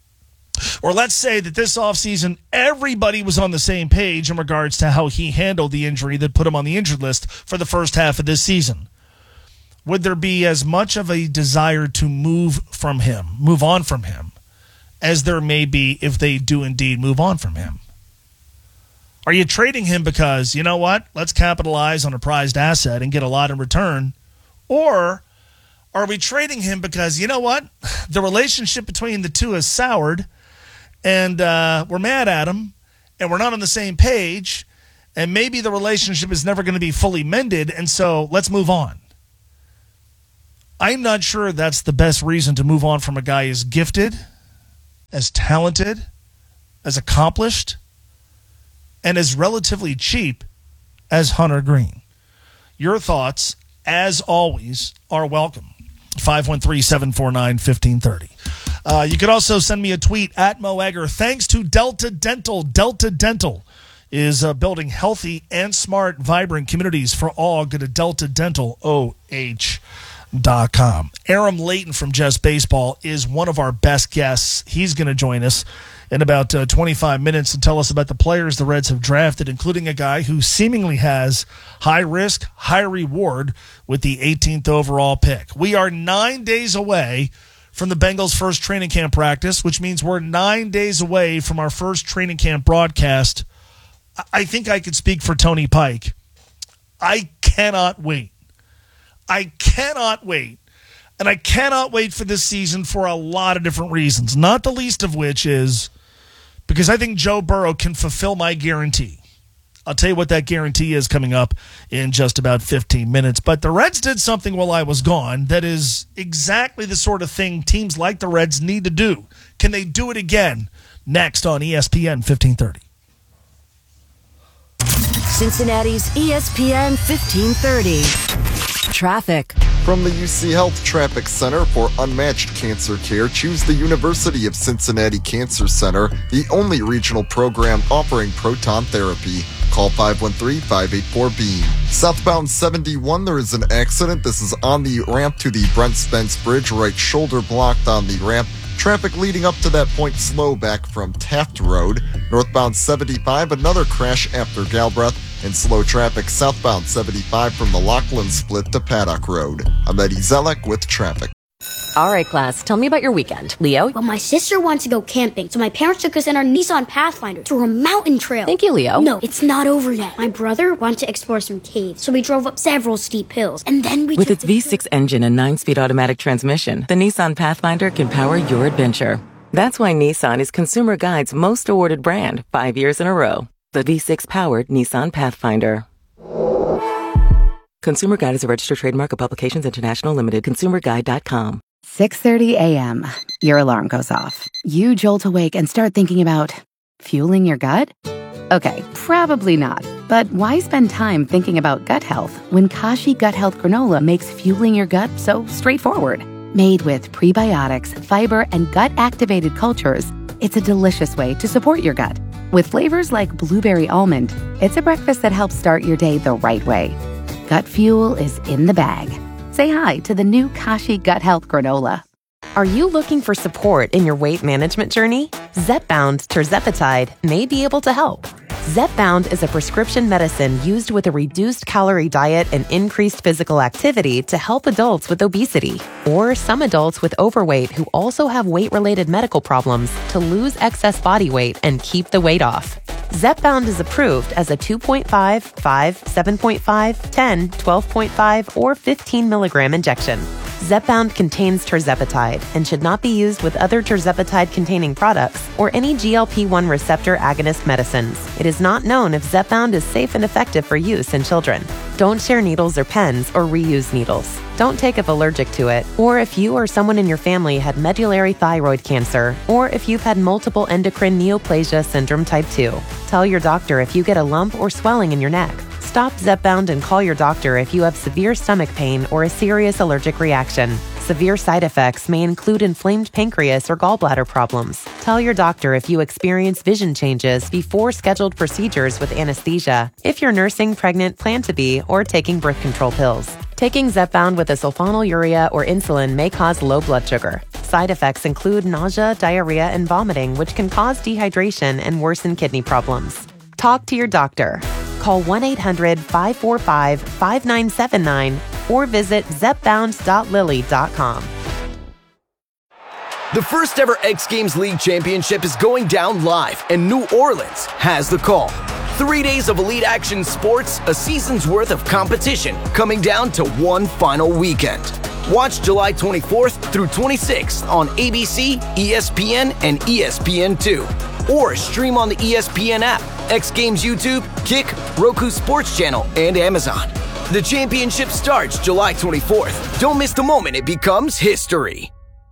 Speaker 12: Or let's say that this offseason, everybody was on the same page in regards to how he handled the injury that put him on the injured list for the first half of this season. Would there be as much of a desire to move from him, move on from him, as there may be if they do indeed move on from him? Are you trading him because, you know what, let's capitalize on a prized asset and get a lot in return? Or are we trading him because, you know what? The relationship between the two has soured, and uh, we're mad at him, and we're not on the same page, and maybe the relationship is never going to be fully mended, and so let's move on. I'm not sure that's the best reason to move on from a guy as gifted, as talented, as accomplished, and as relatively cheap as Hunter Green. Your thoughts, as always, are welcome. five one three, seven four nine, one five three zero. Uh, you could also send me a tweet at Mo Egger. Thanks to Delta Dental. Delta Dental is uh, building healthy and smart, vibrant communities for all. Go to delta dental o h dot com. Aram Layton from Just Baseball is one of our best guests. He's going to join us in about uh, twenty-five minutes and tell us about the players the Reds have drafted, including a guy who seemingly has high risk, high reward with the eighteenth overall pick. We are nine days away from the Bengals' first training camp practice, which means we're nine days away from our first training camp broadcast. I think I could speak for Tony Pike. I cannot wait. I cannot wait. And I cannot wait for this season for a lot of different reasons, not the least of which is because I think Joe Burrow can fulfill my guarantee. I'll tell you what that guarantee is coming up in just about fifteen minutes. But the Reds did something while I was gone that is exactly the sort of thing teams like the Reds need to do. Can they do it again? Next on E S P N fifteen thirty.
Speaker 11: Cincinnati's E S P N fifteen thirty. Traffic.
Speaker 16: From the U C Health Traffic Center for unmatched cancer care, choose the University of Cincinnati Cancer Center, the only regional program offering proton therapy. Call five one three, five eight four, B E A M. Southbound seventy-one, there is an accident. This is on the ramp to the Brent Spence Bridge, right shoulder blocked on the ramp. Traffic leading up to that point slow back from Taft Road. Northbound seventy-five, another crash after Galbraith, and slow traffic southbound seventy-five from the Lachlan split to Paddock Road. I'm Eddie Zelek with traffic.
Speaker 1: All right, class, tell me about your weekend. Leo?
Speaker 8: Well, my sister wants to go camping, so my parents took us in our Nissan Pathfinder to a mountain trail.
Speaker 1: Thank you, Leo.
Speaker 8: No, it's not over yet. My brother wanted to explore some caves, so we drove up several steep hills, and then we
Speaker 18: With
Speaker 8: took
Speaker 18: its
Speaker 8: the
Speaker 18: V six engine and nine-speed automatic transmission, the Nissan Pathfinder can power your adventure. That's why Nissan is Consumer Guide's most awarded brand, five years in a row. The V six-powered Nissan Pathfinder. Consumer Guide is a registered trademark of Publications International Limited. consumer guide dot com.
Speaker 3: six thirty a.m. Your alarm goes off. You jolt awake and start thinking about fueling your gut? Okay, probably not. But why spend time thinking about gut health when Kashi Gut Health Granola makes fueling your gut so straightforward? Made with prebiotics, fiber, and gut-activated cultures, it's a delicious way to support your gut. With flavors like blueberry almond, it's a breakfast that helps start your day the right way. Gut fuel is in the bag. Say hi to the new Kashi Gut Health Granola.
Speaker 4: Are you looking for support in your weight management journey? Zepbound tirzepatide may be able to help. Zepbound is a prescription medicine used with a reduced calorie diet and increased physical activity to help adults with obesity or some adults with overweight who also have weight-related medical problems to lose excess body weight and keep the weight off. Zepbound is approved as a two point five, five, seven point five, ten, twelve point five, or fifteen milligram injection. Zepbound contains tirzepatide and should not be used with other tirzepatide-containing products or any G L P one receptor agonist medicines. It is not known if Zepbound is safe and effective for use in children. Don't share needles or pens or reuse needles. Don't take if allergic to it, or if you or someone in your family had medullary thyroid cancer, or if you've had multiple endocrine neoplasia syndrome type two. Tell your doctor if you get a lump or swelling in your neck. Stop Zepbound and call your doctor if you have severe stomach pain or a serious allergic reaction. Severe side effects may include inflamed pancreas or gallbladder problems. Tell your doctor if you experience vision changes before scheduled procedures with anesthesia, if you're nursing, pregnant, plan to be, or taking birth control pills. Taking Zepbound with a sulfonylurea or insulin may cause low blood sugar. Side effects include nausea, diarrhea, and vomiting, which can cause dehydration and worsen kidney problems. Talk to your doctor. Call one eight hundred, five four five, five nine seven nine or visit zepbound dot lilly dot com.
Speaker 20: The first ever X Games League Championship is going down live, and New Orleans has the call. Three days of elite action sports, a season's worth of competition, coming down to one final weekend. Watch July twenty-fourth through twenty-sixth on A B C, E S P N, and E S P N two. Or stream on the E S P N app, X Games YouTube, Kick, Roku Sports Channel, and Amazon. The championship starts July twenty-fourth. Don't miss the moment it becomes history.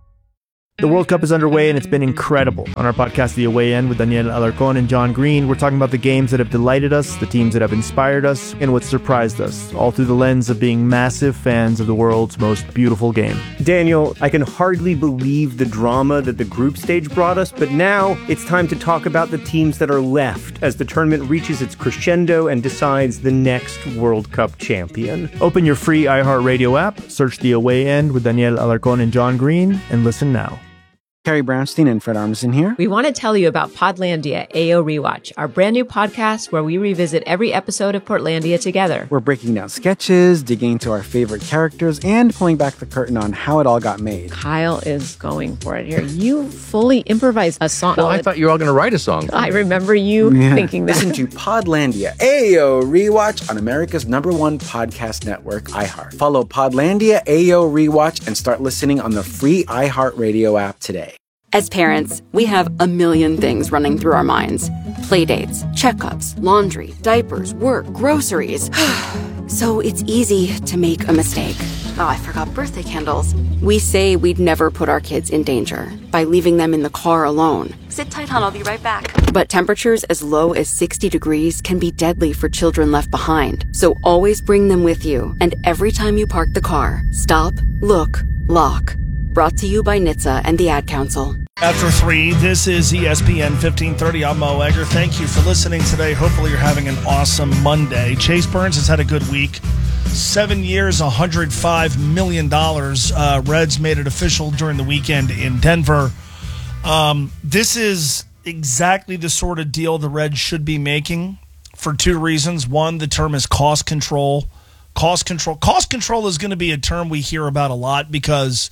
Speaker 5: The World Cup is underway and it's been incredible. On our podcast, The Away End, with Daniel Alarcon and John Green, we're talking about the games that have delighted us, the teams that have inspired us, and what surprised us, all through the lens of being massive fans of the world's most beautiful game.
Speaker 6: Daniel, I can hardly believe the drama that the group stage brought us, but now it's time to talk about the teams that are left as the tournament reaches its crescendo and decides the next World Cup champion.
Speaker 5: Open your free iHeartRadio app, search The Away End with Daniel Alarcon and John Green, and listen now.
Speaker 9: Carrie Brownstein and Fred Armisen here.
Speaker 22: We want to tell you about Podlandia A O Rewatch, our brand new podcast where we revisit every episode of Portlandia together.
Speaker 9: We're breaking down sketches, digging into our favorite characters, and pulling back the curtain on how it all got made.
Speaker 22: Kyle is going for it here. You fully improvised a song.
Speaker 23: Well, I thought you were all going to write a song.
Speaker 22: I remember you yeah. thinking that.
Speaker 9: Listen to Podlandia A O Rewatch on America's number one podcast network, iHeart. Follow Podlandia A O Rewatch and start listening on the free iHeartRadio app today.
Speaker 24: As parents, we have a million things running through our minds. Playdates, checkups, laundry, diapers, work, groceries. So it's easy to make a mistake. Oh, I forgot birthday candles. We say we'd never put our kids in danger by leaving them in the car alone. Sit tight, hon, I'll be right back. But temperatures as low as sixty degrees can be deadly for children left behind. So always bring them with you. And every time you park the car, stop, look, lock. Brought to you by N H T S A and the Ad Council.
Speaker 12: After three, this is E S P N fifteen thirty. I'm Mo Egger. Thank you for listening today. Hopefully you're having an awesome Monday. Chase Burns has had a good week. Seven years, one hundred five million dollars. Uh, Reds made it official during the weekend in Denver. Um, this is exactly the sort of deal the Reds should be making for two reasons. One, the term is cost control. Cost control. Cost control is going to be a term we hear about a lot because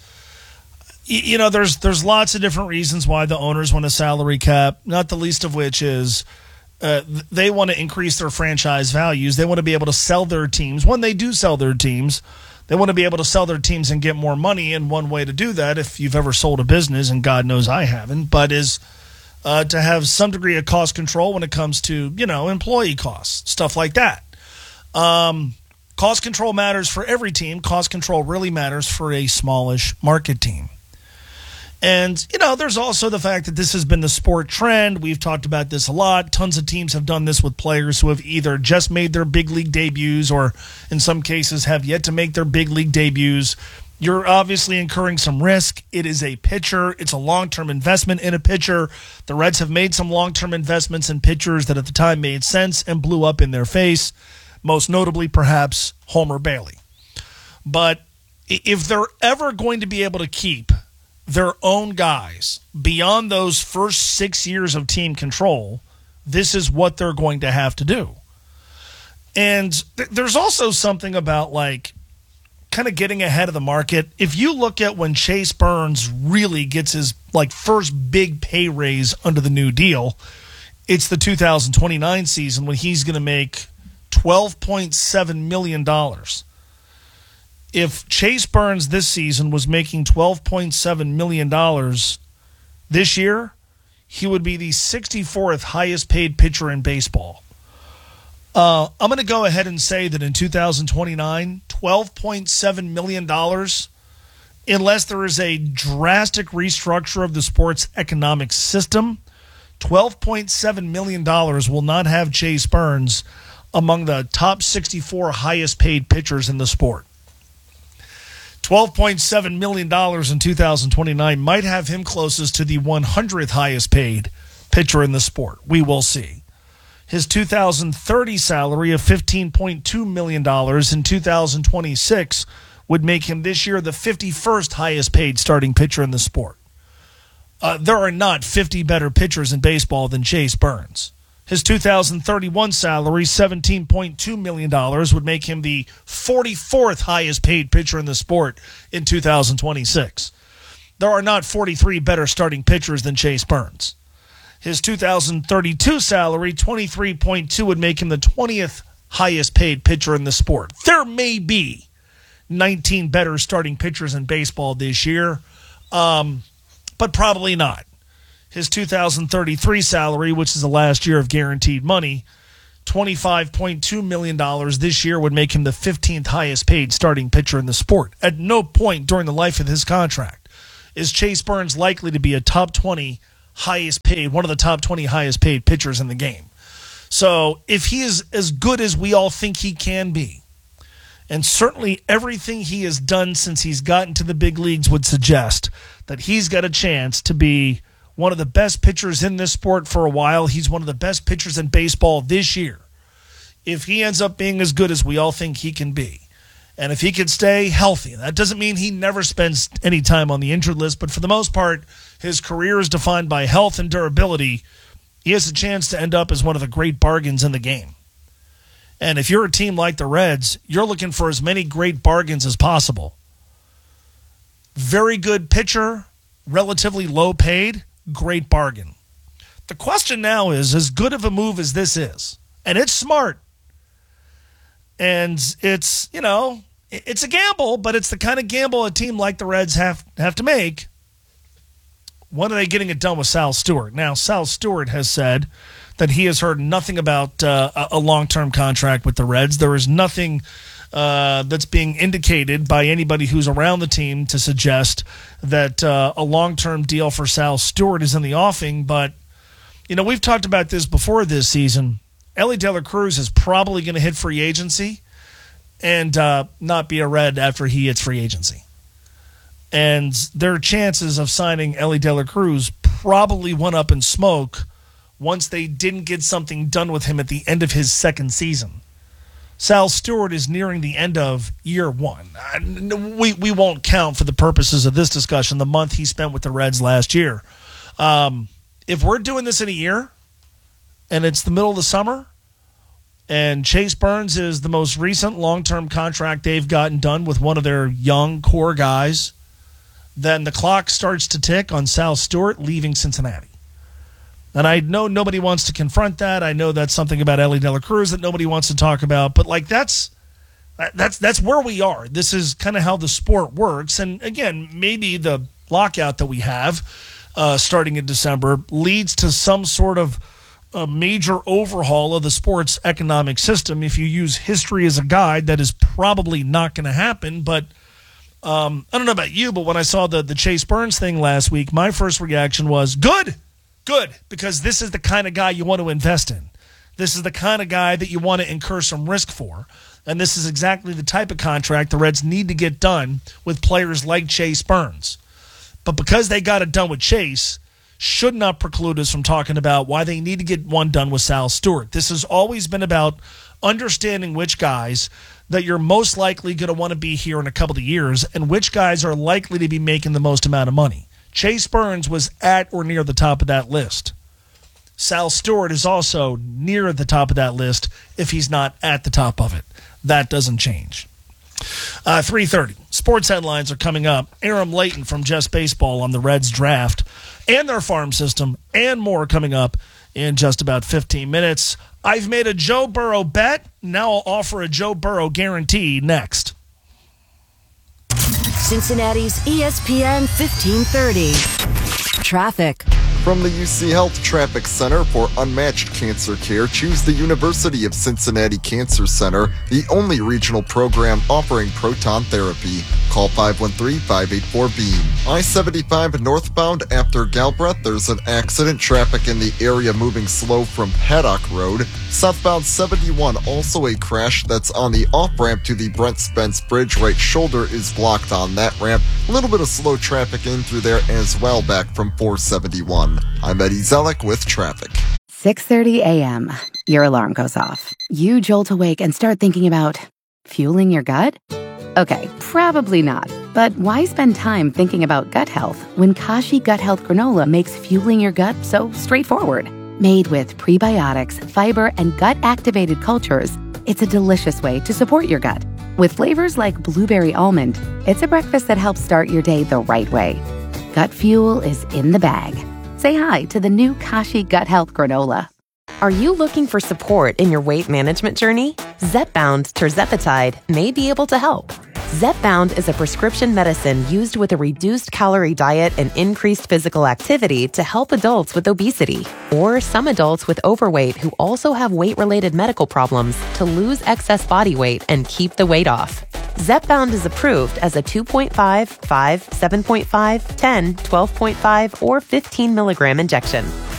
Speaker 12: you know, there's there's lots of different reasons why the owners want a salary cap, not the least of which is uh, they want to increase their franchise values. They want to be able to sell their teams. When they do sell their teams, they want to be able to sell their teams and get more money. And one way to do that, if you've ever sold a business, and God knows I haven't, but is uh, to have some degree of cost control when it comes to, you know, employee costs, stuff like that. Um, cost control matters for every team. Cost control really matters for a smallish market team. And, you know, there's also the fact that this has been the sport trend. We've talked about this a lot. Tons of teams have done this with players who have either just made their big league debuts or in some cases have yet to make their big league debuts. You're obviously incurring some risk. It is a pitcher. It's a long-term investment in a pitcher. The Reds have made some long-term investments in pitchers that at the time made sense and blew up in their face, most notably perhaps Homer Bailey. But if they're ever going to be able to keep their own guys beyond those first six years of team control, this is what they're going to have to do. And th- there's also something about like kind of getting ahead of the market. If you look at when Chase Burns really gets his like first big pay raise under the new deal, it's the two thousand twenty-nine season when he's going to make twelve point seven million dollars. If Chase Burns this season was making twelve point seven million dollars this year, he would be the sixty-fourth highest paid pitcher in baseball. Uh, I'm going to go ahead and say that in two thousand twenty-nine, twelve point seven million dollars, unless there is a drastic restructure of the sport's economic system, twelve point seven million dollars will not have Chase Burns among the top sixty-four highest paid pitchers in the sport. twelve point seven million dollars in two thousand twenty-nine might have him closest to the one hundredth highest paid pitcher in the sport. We will see. His two thousand thirty salary of fifteen point two million dollars in two thousand twenty-six would make him this year the fifty-first highest paid starting pitcher in the sport. Uh, there are not fifty better pitchers in baseball than Chase Burns. His two thousand thirty-one salary, seventeen point two million dollars, would make him the forty-fourth highest paid pitcher in the sport in two thousand twenty-six. There are not forty-three better starting pitchers than Chase Burns. His two thousand thirty-two salary, twenty-three point two, would make him the twentieth highest paid pitcher in the sport. There may be nineteen better starting pitchers in baseball this year, um, but probably not. His two thousand thirty-three salary, which is the last year of guaranteed money, twenty-five point two million dollars this year, would make him the fifteenth highest paid starting pitcher in the sport. At no point during the life of his contract is Chase Burns likely to be a top twenty highest paid, one of the top twenty highest paid pitchers in the game. So if he is as good as we all think he can be, and certainly everything he has done since he's gotten to the big leagues would suggest that he's got a chance to be one of the best pitchers in this sport for a while. He's one of the best pitchers in baseball this year. If he ends up being as good as we all think he can be, and if he can stay healthy, that doesn't mean he never spends any time on the injured list, but for the most part, his career is defined by health and durability. He has a chance to end up as one of the great bargains in the game. And if you're a team like the Reds, you're looking for as many great bargains as possible. Very good pitcher, relatively low paid, great bargain. The question now is, as good of a move as this is, and it's smart, and it's, you know, it's a gamble, but it's the kind of gamble a team like the Reds have, have to make. When are they getting it done with Sal Stewart? Now, Sal Stewart has said that he has heard nothing about uh, a long-term contract with the Reds. There is nothing uh, that's being indicated by anybody who's around the team to suggest that uh, a long-term deal for Sal Stewart is in the offing. But, you know, we've talked about this before this season. Elly De La Cruz is probably going to hit free agency and uh, not be a Red after he hits free agency. And their chances of signing Elly De La Cruz probably went up in smoke once they didn't get something done with him at the end of his second season. Sal Stewart is nearing the end of year one. We we won't count for the purposes of this discussion the month he spent with the Reds last year. Um, if we're doing this in a year, and it's the middle of the summer, and Chase Burns is the most recent long-term contract they've gotten done with one of their young core guys, then the clock starts to tick on Sal Stewart leaving Cincinnati. And I know nobody wants to confront that. I know that's something about Elly De La Cruz that nobody wants to talk about. But, like, that's that's that's where we are. This is kind of how the sport works. And, again, maybe the lockout that we have uh, starting in December leads to some sort of a major overhaul of the sports economic system. If you use history as a guide, that is probably not going to happen. But um, I don't know about you, but when I saw the, the Chase Burns thing last week, my first reaction was, good. Good, because this is the kind of guy you want to invest in. This is the kind of guy that you want to incur some risk for. And this is exactly the type of contract the Reds need to get done with players like Chase Burns. But because they got it done with Chase, should not preclude us from talking about why they need to get one done with Sal Stewart. This has always been about understanding which guys that you're most likely going to want to be here in a couple of years and which guys are likely to be making the most amount of money. Chase Burns was at or near the top of that list. Sal Stewart is also near the top of that list if he's not at the top of it. That doesn't change. Uh, three thirty. Sports headlines are coming up. Aram Layton from Just Baseball on the Reds draft and their farm system and more coming up in just about fifteen minutes. I've made a Joe Burrow bet. Now I'll offer a Joe Burrow guarantee next.
Speaker 11: Cincinnati's E S P N fifteen thirty. Traffic.
Speaker 16: From the U C Health Traffic Center for unmatched cancer care, choose the University of Cincinnati Cancer Center, the only regional program offering proton therapy. Call five one three, five eight four, beam. I seventy-five northbound after Galbraith, there's an accident. Traffic in the area moving slow from Haddock Road. Southbound seventy-one, also a crash that's on the off-ramp to the Brent Spence Bridge. Right shoulder is blocked on that ramp. A little bit of slow traffic in through there as well back from four seventy-one. I'm Eddie Zellick with traffic.
Speaker 3: six thirty a.m. Your alarm goes off. You jolt awake and start thinking about fueling your gut? Okay, probably not. But why spend time thinking about gut health when Kashi Gut Health Granola makes fueling your gut so straightforward? Made with prebiotics, fiber, and gut-activated cultures, it's a delicious way to support your gut. With flavors like blueberry almond, it's a breakfast that helps start your day the right way. Gut fuel is in the bag. Say hi to the new Kashi Gut Health Granola.
Speaker 4: Are you looking for support in your weight management journey? Zepbound Tirzepatide may be able to help. Zepbound is a prescription medicine used with a reduced calorie diet and increased physical activity to help adults with obesity, or some adults with overweight who also have weight-related medical problems to lose excess body weight and keep the weight off. Zepbound is approved as a two point five, five, seven point five, ten, twelve point five, or fifteen milligram injection.